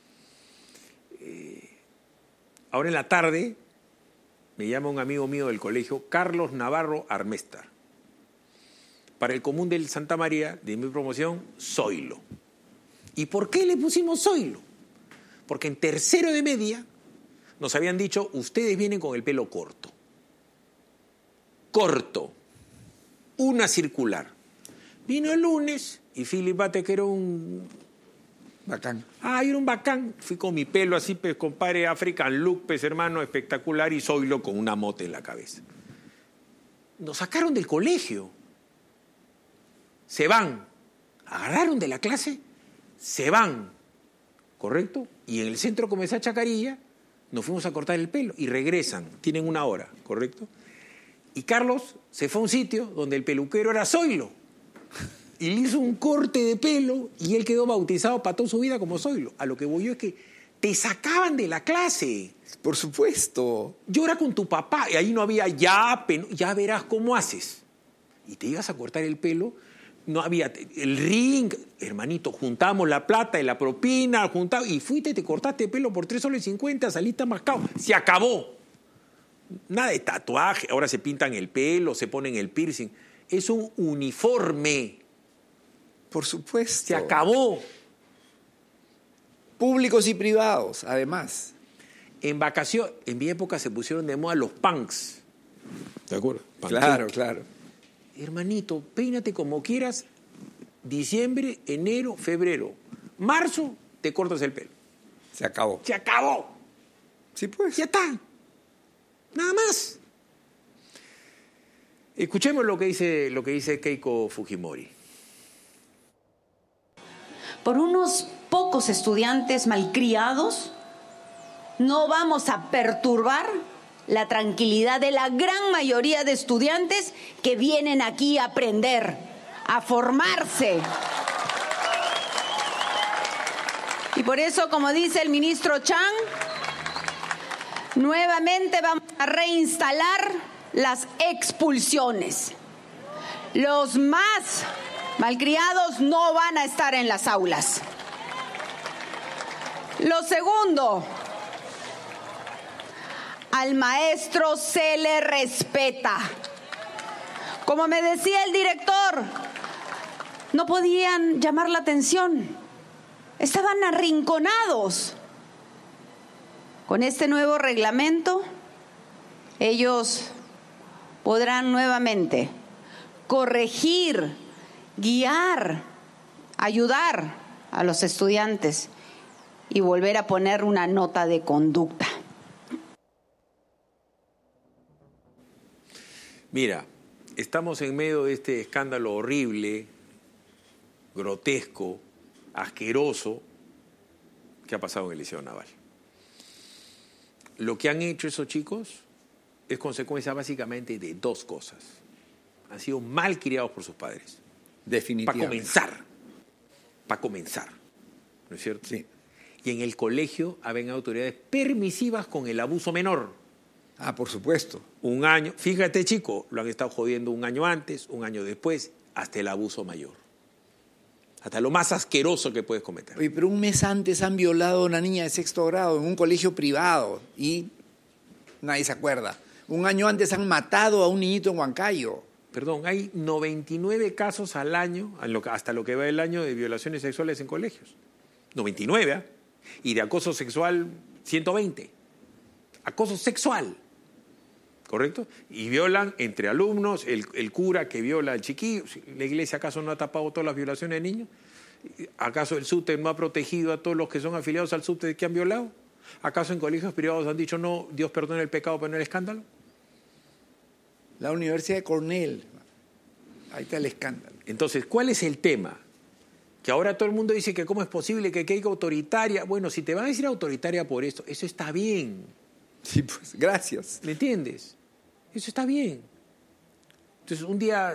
Ahora en la tarde me llama un amigo mío del colegio, Carlos Navarro Armestar. Para el común del Santa María, de mi promoción, Zoilo. ¿Y por qué le pusimos Zoilo? Porque en tercero de media nos habían dicho, ustedes vienen con el pelo corto. Corto. Una circular. Vino el lunes y Philip Bate, que era un... Bacán. Era un bacán. Fui con mi pelo así, pues, compadre, African look, pues, hermano, espectacular, y Zoilo con una mota en la cabeza. Nos sacaron del colegio. Se van. Agarraron de la clase, se van. ¿Correcto? Y en el centro comercial Chacarilla nos fuimos a cortar el pelo y regresan. Tienen 1 hora, ¿correcto? Y Carlos se fue a un sitio donde el peluquero era Zoilo. Y le hizo un corte de pelo y él quedó bautizado para toda su vida como Zoilo. A lo que voy yo es que te sacaban de la clase. Por supuesto. Llora con tu papá y ahí no había ya verás cómo haces. Y te ibas a cortar el pelo, no había el ring, hermanito, juntamos la plata y la propina, y fuiste, te cortaste el pelo por 3.50 soles, saliste mascado. Se acabó. Nada de tatuaje, ahora se pintan el pelo, se ponen el piercing. Es un uniforme. Por supuesto. Se acabó. Públicos y privados, además. En vacaciones, en mi época se pusieron de moda los punks. ¿De acuerdo? Claro, claro. Hermanito, peínate como quieras. Diciembre, enero, febrero. Marzo, te cortas el pelo. Se acabó. Se acabó. Sí, pues. Ya está. Nada más. Escuchemos lo que dice Keiko Fujimori. Por unos pocos estudiantes malcriados, no vamos a perturbar la tranquilidad de la gran mayoría de estudiantes que vienen aquí a aprender, a formarse. Y por eso, como dice el ministro Chang, nuevamente vamos a reinstalar las expulsiones. Los más malcriados no van a estar en las aulas. Lo segundo, al maestro se le respeta. Como me decía el director, no podían llamar la atención. Estaban arrinconados. Con este nuevo reglamento, ellos podrán nuevamente corregir, guiar, ayudar a los estudiantes y volver a poner una nota de conducta. Mira, estamos en medio de este escándalo horrible, grotesco, asqueroso que ha pasado en el Liceo Naval. Lo que han hecho esos chicos es consecuencia básicamente de dos cosas. Han sido mal criados por sus padres. Definitivamente. Para comenzar, ¿no es cierto? Sí. Y en el colegio habían autoridades permisivas con el abuso menor. Ah, por supuesto. Un año, fíjate chico, lo han estado jodiendo un año antes, un año después, hasta el abuso mayor. Hasta lo más asqueroso que puedes cometer. Oye, pero un mes antes han violado a una niña de 6º grado en un colegio privado y nadie se acuerda. Un año antes han matado a un niñito en Huancayo. Perdón, hay 99 casos al año, hasta lo que va el año, de violaciones sexuales en colegios. 99, ¿eh? Y de acoso sexual, 120. Acoso sexual, ¿correcto? Y violan entre alumnos, el cura que viola al chiquillo. ¿La iglesia acaso no ha tapado todas las violaciones de niños? ¿Acaso el SUTE no ha protegido a todos los que son afiliados al SUTE que han violado? ¿Acaso en colegios privados han dicho no, Dios perdona el pecado pero no el escándalo? La Universidad de Cornell, ahí está el escándalo. Entonces, ¿cuál es el tema? Que ahora todo el mundo dice que cómo es posible que hay autoritaria. Bueno, si te van a decir autoritaria por esto, eso está bien. Sí, pues, gracias. ¿Me entiendes? Eso está bien. Entonces, un día,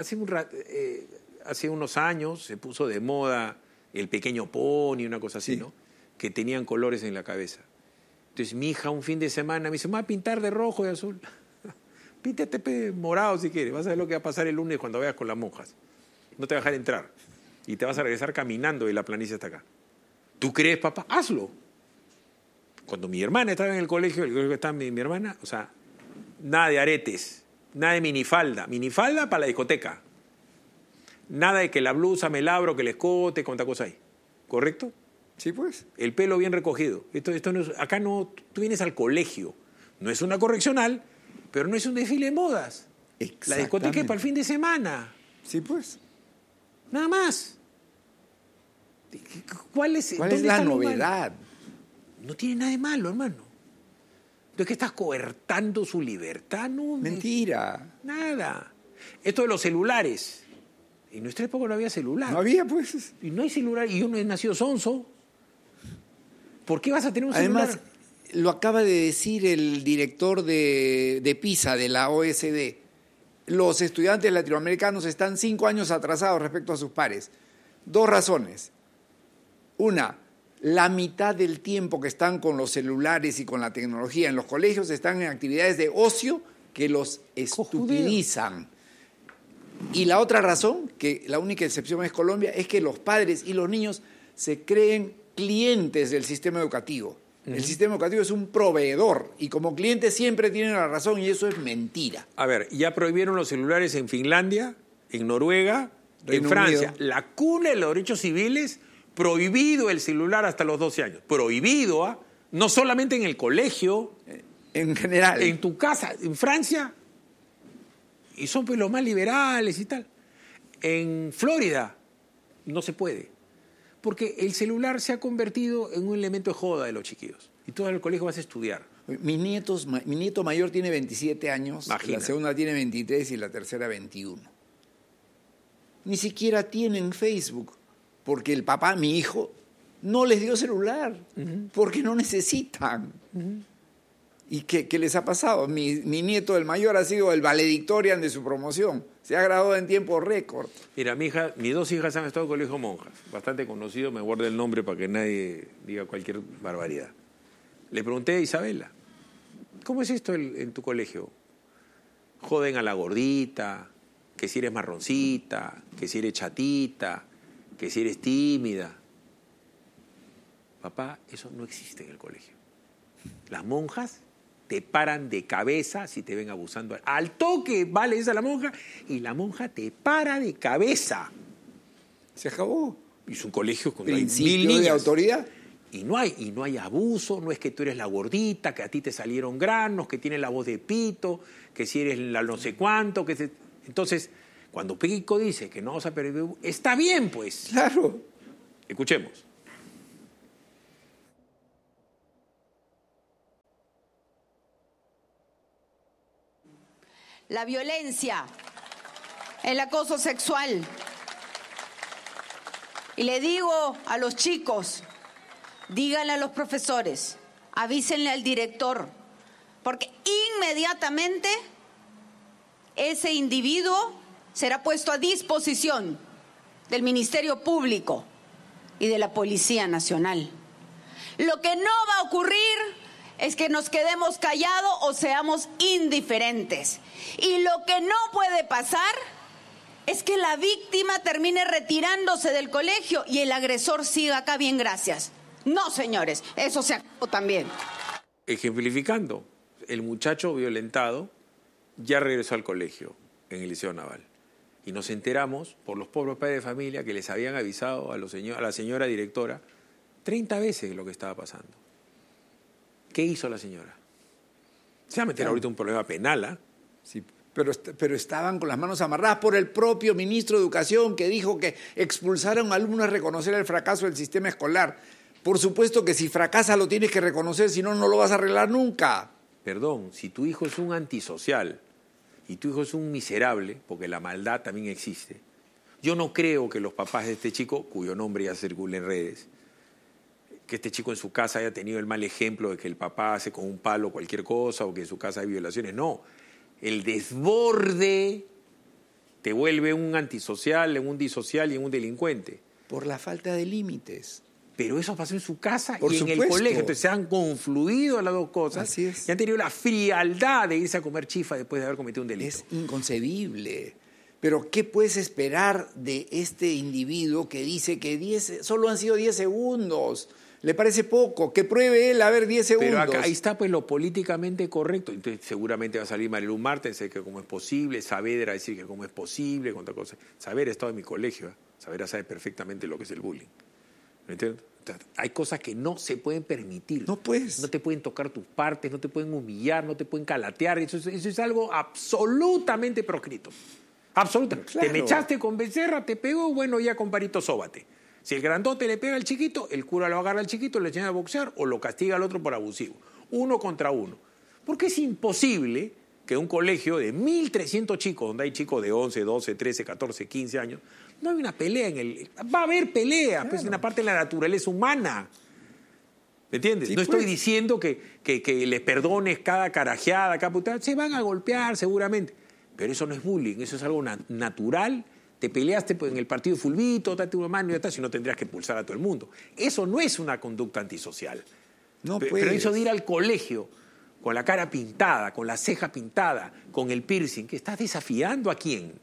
hace unos años, se puso de moda el pequeño pony, una cosa así, ¿no? Que tenían colores en la cabeza. Entonces, mi hija un fin de semana me dice, me voy a pintar de rojo y azul. Píntate morado si quieres. Vas a ver lo que va a pasar el lunes cuando vayas con las monjas. No te vas a dejar entrar. Y te vas a regresar caminando de la planicie hasta acá. ¿Tú crees, papá? Hazlo. Cuando mi hermana estaba en el colegio que está mi hermana, o sea, nada de aretes, nada de minifalda. Minifalda para la discoteca. Nada de que la blusa me labro, que el escote, cuánta cosa hay. ¿Correcto? Sí, pues. El pelo bien recogido. Esto no es, acá no, tú vienes al colegio. No es una correccional, pero no es un desfile de modas. La discoteca es para el fin de semana. Sí, pues. Nada más. ¿Cuál es la novedad? No tiene nada de malo, hermano. ¿Tú es que estás coartando su libertad? No. Mentira. Nada. Esto de los celulares. En nuestra época no había celular. No había, pues. Y no hay celular. Y yo no he nacido sonso. ¿Por qué vas a tener un celular? Además, lo acaba de decir el director de PISA, de la OSD. Los estudiantes latinoamericanos están 5 años atrasados respecto a sus pares. 2 razones. Una, la mitad del tiempo que están con los celulares y con la tecnología en los colegios están en actividades de ocio que los estupidizan. Y la otra razón, que la única excepción es Colombia, es que los padres y los niños se creen clientes del sistema educativo. El sistema educativo es un proveedor y como cliente siempre tienen la razón y eso es mentira. A ver, ya prohibieron los celulares en Finlandia, en Noruega, en Francia. La cuna de los derechos civiles, prohibido el celular hasta los 12 años. Prohibido, ¿ah? No solamente en el colegio. En general. En tu casa. En Francia, y son pues los más liberales y tal. En Florida no se puede. Porque el celular se ha convertido en un elemento de joda de los chiquillos. Y tú en el colegio vas a estudiar. Mi nieto mayor tiene 27 años, Imagina. La segunda tiene 23 y la tercera 21. Ni siquiera tienen Facebook, porque el papá, mi hijo, no les dio celular, porque no necesitan. ¿Y qué les ha pasado? Mi nieto, el mayor, ha sido el valedictorian de su promoción. Se ha graduado en tiempo récord. Mira, mis 2 hijas han estado en colegio monjas. Bastante conocido, me guardo el nombre para que nadie diga cualquier barbaridad. Le pregunté a Isabela, ¿cómo es esto en tu colegio? Joden a la gordita, que si eres marroncita, que si eres chatita, que si eres tímida. Papá, eso no existe en el colegio. Las monjas te paran de cabeza si te ven abusando. Al toque, vale, esa la monja, y la monja te para de cabeza. Se acabó. Es un colegio con principio de autoridad. Y no hay abuso, no es que tú eres la gordita, que a ti te salieron granos, que tienes la voz de pito, que si eres la no sé cuánto. Entonces, cuando Pico dice que no vamos a perder, está bien, pues. Claro. Escuchemos. la violencia, el acoso sexual. Y le digo a los chicos, díganle a los profesores, avísenle al director, porque inmediatamente ese individuo será puesto a disposición del Ministerio Público y de la Policía Nacional. Lo que no va a ocurrir es que nos quedemos callados o seamos indiferentes. Y lo que no puede pasar es que la víctima termine retirándose del colegio y el agresor siga acá, bien, gracias. No, señores, eso se acabó también. Ejemplificando, el muchacho violentado ya regresó al colegio en el Liceo Naval. Y nos enteramos por los pobres padres de familia que les habían avisado a la señora directora 30 veces lo que estaba pasando. ¿Qué hizo la señora? Se va a meter ahorita un problema penal, ¿ah? Sí, pero estaban con las manos amarradas por el propio ministro de Educación, que dijo que expulsar a un alumno es reconocer el fracaso del sistema escolar. Por supuesto que si fracasa lo tienes que reconocer, si no, no lo vas a arreglar nunca. Perdón, si tu hijo es un antisocial y tu hijo es un miserable, porque la maldad también existe, yo no creo que los papás de este chico, cuyo nombre ya circula en redes, que este chico en su casa haya tenido el mal ejemplo de que el papá hace con un palo cualquier cosa o que en su casa hay violaciones. No, el desborde te vuelve un antisocial, en un disocial y en un delincuente. Por la falta de límites. Pero eso pasó en su casa Por y en supuesto. el colegio. Entonces se han confluido las dos cosas. Así es. Y han tenido la frialdad de irse a comer chifa después de haber cometido un delito. Es inconcebible. Pero ¿qué puedes esperar de este individuo que dice que solo han sido 10 segundos? ¿Le parece poco? Que pruebe él a ver 10 segundos. Pero acá, ahí está pues lo políticamente correcto. Entonces seguramente va a salir Marilu Martens, que cómo es posible, Saavedra a decir que cómo es posible, cuánta cosa. Saavedra ha estado en mi colegio, ¿eh? Saavedra sabe perfectamente lo que es el bullying. ¿Me entiendes? Hay cosas que no se pueden permitir. No puedes. No te pueden tocar tus partes, no te pueden humillar, no te pueden calatear. Eso es algo absolutamente proscrito. Absolutamente. Claro. Te me echaste con Becerra, te pegó, bueno, ya comparito, sóbate. Si el grandote le pega al chiquito, el cura lo agarra al chiquito, le enseña a boxear o lo castiga al otro por abusivo. 1 contra 1. Porque es imposible que un colegio de 1.300 chicos, donde hay chicos de 11, 12, 13, 14, 15 años, no hay una pelea en el... Va a haber pelea, claro. Pues es una parte de la naturaleza humana. ¿Me entiendes? Sí, no estoy diciendo que les perdones cada carajeada, cada putada. Se van a golpear seguramente. Pero eso no es bullying, eso es algo natural. Te peleaste en el partido de fulbito, date una mano y ya está, si no tendrías que expulsar a todo el mundo. Eso no es una conducta antisocial. No pero eso de ir al colegio con la cara pintada, con la ceja pintada, con el piercing, ¿que estás desafiando a quién?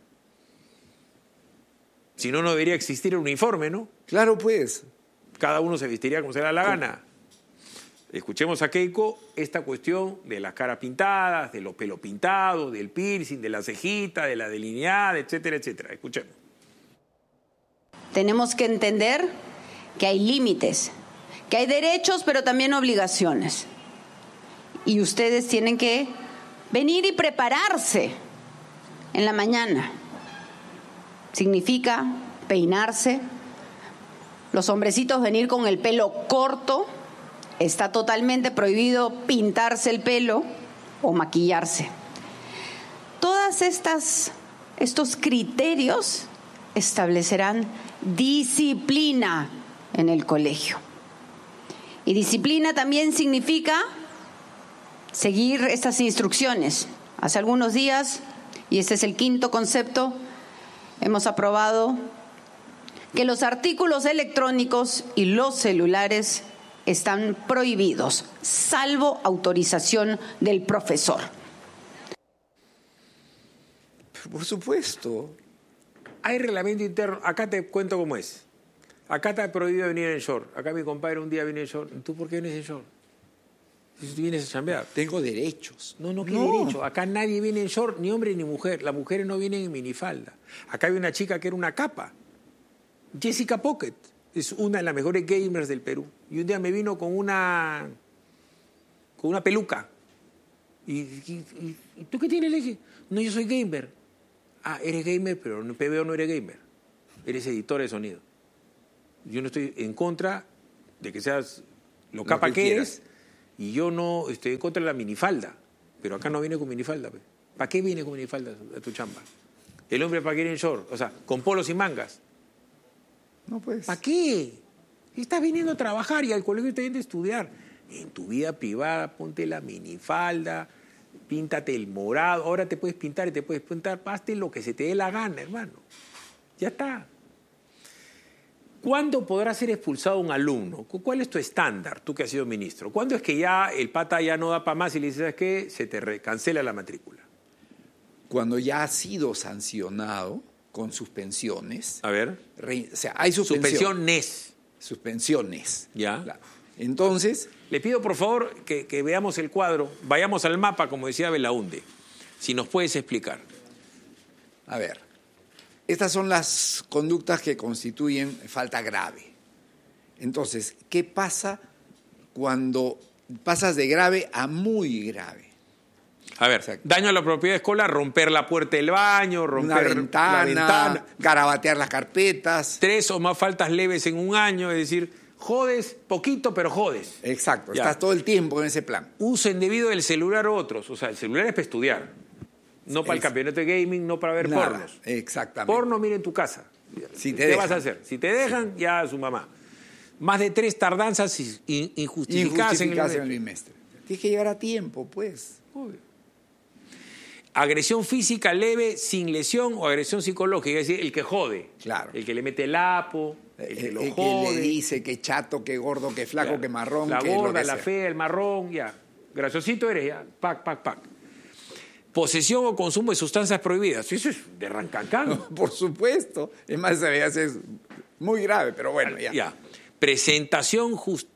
Si no, no debería existir el uniforme, ¿no? Claro, pues. Cada uno se vestiría como se le da la gana. Escuchemos a Keiko esta cuestión de las caras pintadas, de los pelos pintados, del piercing, de la cejita, de la delineada, etcétera, etcétera. Escuchemos. Tenemos que entender que hay límites, que hay derechos, pero también obligaciones. Y ustedes tienen que venir y prepararse en la mañana. Significa peinarse, los hombrecitos venir con el pelo corto. Está totalmente prohibido pintarse el pelo o maquillarse. Todas estos criterios establecerán disciplina en el colegio. Y disciplina también significa seguir estas instrucciones. Hace algunos días, y este es el 5º concepto, hemos aprobado que los artículos electrónicos y los celulares están prohibidos, salvo autorización del profesor. Por supuesto. Hay reglamento interno. Acá te cuento cómo es. Acá está prohibido venir en short. Acá mi compadre un día viene en short. ¿Tú por qué vienes en short? Si tú vienes a chambear. Tengo derechos. No, ¿qué derecho? Acá nadie viene en short, ni hombre ni mujer. Las mujeres no vienen en minifalda. Acá hay una chica que era una capa. Jessica Pocket. Es una de las mejores gamers del Perú. Y un día me vino con una peluca. ¿Y tú qué tienes? Le dije, no, yo soy gamer. Ah, eres gamer, pero en PBO no eres gamer. Eres editor de sonido. Yo no estoy en contra de que seas lo capa que eres. Y yo no estoy en contra de la minifalda. Pero acá no viene con minifalda. ¿Para qué viene con minifalda a tu chamba? El hombre para qué ir en short, o sea, con polos y mangas. No pues. ¿Para qué? Estás viniendo a trabajar y al colegio te viene a estudiar. En tu vida privada ponte la minifalda, píntate el morado, ahora te puedes pintar y te puedes pintar, hazte lo que se te dé la gana, hermano. Ya está. ¿Cuándo podrá ser expulsado un alumno? ¿Cuál es tu estándar, tú que has sido ministro? ¿Cuándo es que ya el pata ya no da para más y le dices, ¿sabes qué? Se te cancela la matrícula. Cuando ya ha sido sancionado con suspensiones. A ver. O sea, hay suspensiones. Suspensiones. Ya. Claro. Entonces. Le pido, por favor, que veamos el cuadro, vayamos al mapa, como decía Belaunde. Si nos puedes explicar. A ver. Estas son las conductas que constituyen falta grave. Entonces, ¿qué pasa cuando pasas de grave a muy grave? A ver, daño a la propiedad escolar, romper la puerta del baño, romper la ventana, garabatear las carpetas. 3 o más faltas leves en un año, es decir, jodes poquito, pero jodes. Exacto, ya. Estás todo el tiempo en ese plan. Uso indebido del celular o otros, o sea, el celular es para estudiar. No para el campeonato de gaming, no para ver pornos. Exactamente. Porno, mira en tu casa. Si ¿Qué vas a hacer? Si te dejan, ya a su mamá. Más de 3 tardanzas injustificadas en el bimestre. Tienes que llegar a tiempo, pues. Obvio. Agresión física leve, sin lesión, o agresión psicológica, es decir, el que jode. Claro. El que le mete el lapo, el que lo jode. Que le dice que chato, que gordo, que flaco, claro. Que marrón. La que gorda, lo que la sea. fea, el marrón, ya. Graciosito eres, ya. Pac. Posesión o consumo de sustancias prohibidas. Eso es de rancacán. No, por supuesto. Es más, es muy grave, pero bueno, ya. Presentación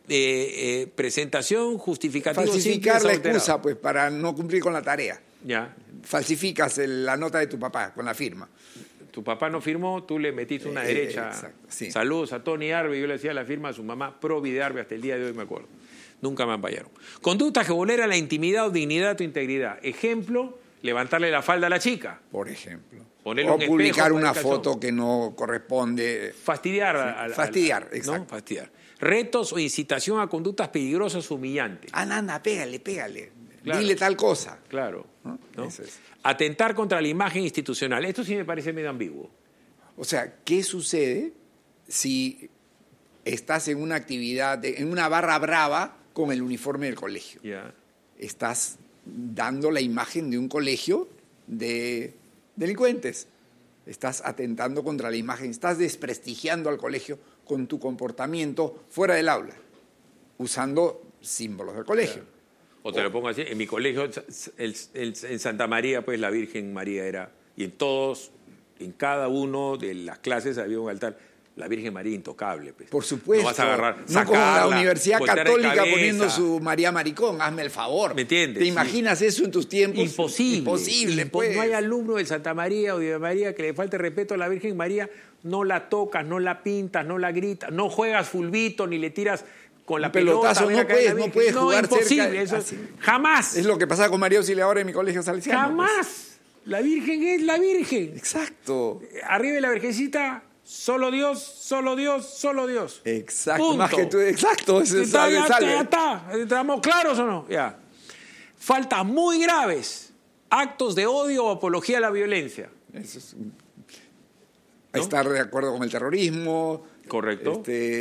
justificativa. Falsificar la excusa, pues, para no cumplir con la tarea. Ya. Falsificas la nota de tu papá con la firma. Tu papá no firmó, tú le metiste una derecha. Exacto, sí. Saludos a Tony Arbe, yo le hacía la firma a su mamá, Provi de Arbe, hasta el día de hoy me acuerdo. Nunca me ampallaron. Conductas que vulneran la intimidad o dignidad o integridad. Ejemplo, levantarle la falda a la chica. Por ejemplo. Ponerle o un publicar espejo una foto que no corresponde. Fastidiar. Fastidiar, exacto. ¿no? Fastidiar. Retos o incitación a conductas peligrosas o humillantes. Nana, pégale. Claro. Dile tal cosa. Claro. ¿No? Eso es. Atentar contra la imagen institucional. Esto sí me parece medio ambiguo. O sea, ¿qué sucede si estás en una actividad, en una barra brava con el uniforme del colegio? Ya. Estás dando la imagen de un colegio de delincuentes. Estás atentando contra la imagen, estás desprestigiando al colegio con tu comportamiento fuera del aula, usando símbolos del colegio. Claro. O te lo pongo así, en mi colegio, en Santa María, pues la Virgen María era, y en cada uno de las clases había un altar, la Virgen María intocable. Pues. Por supuesto. No vas a agarrar, no como la Universidad Católica poniendo su María Maricón, hazme el favor. ¿Me entiendes? ¿Te imaginas eso en tus tiempos? Imposible. Pues. No hay alumno de Santa María o de María que le falte respeto a la Virgen María, no la tocas, no la pintas, no la gritas, no juegas fulbito ni le tiras con la pelotazo, pelota. No puedes jugar imposible, cerca. Eso jamás. Es lo que pasaba con María Auxiliadora en mi colegio salesiano. Jamás. Pues. La Virgen es la Virgen. Exacto. Arriba de la Virgencita, solo Dios, solo Dios, solo Dios. Exacto. Punto. Más que tú. Exacto. Ya está. ¿Estamos claros o no? Ya. Faltas muy graves. Actos de odio o apología a la violencia. Eso es. ¿No? Estar de acuerdo con el terrorismo. Correcto.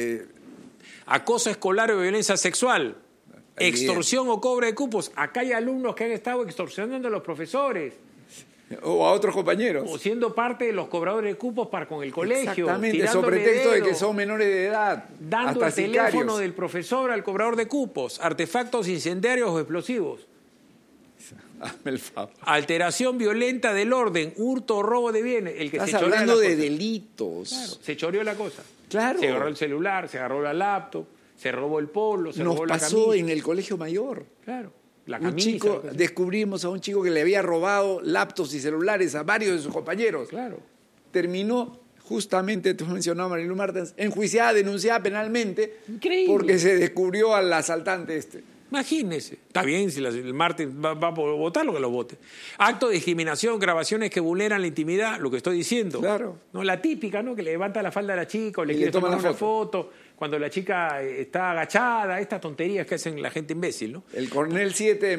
Acoso escolar o violencia sexual. Extorsión o cobro de cupos. Acá hay alumnos que han estado extorsionando a los profesores. O a otros compañeros. O siendo parte de los cobradores de cupos con el colegio. Exactamente, sobre pretexto de que son menores de edad. Dando el teléfono del profesor al cobrador de cupos. Artefactos incendiarios o explosivos. Hazme el favor. Alteración violenta del orden, hurto o robo de bienes. El que Estás se hablando de delitos. Claro, se choreó la cosa. Claro. Se agarró el celular, se agarró la laptop, se robó el polo, se robó la camisa. Nos pasó en el colegio mayor. Claro. La camisa, descubrimos a un chico que le había robado laptops y celulares a varios de sus compañeros. Claro. Terminó, justamente, tú mencionabas, Marilu Martens, enjuiciada, denunciada penalmente. Increíble. Porque se descubrió al asaltante Imagínese. Está bien, si el martes va a votar, lo que lo vote. Acto de discriminación, grabaciones que vulneran la intimidad, lo que estoy diciendo. Claro. No, la típica, ¿no? Que le levanta la falda a la chica o le quiere tomar una foto. Cuando la chica está agachada, estas tonterías que hacen la gente imbécil, ¿no? El Cornell 7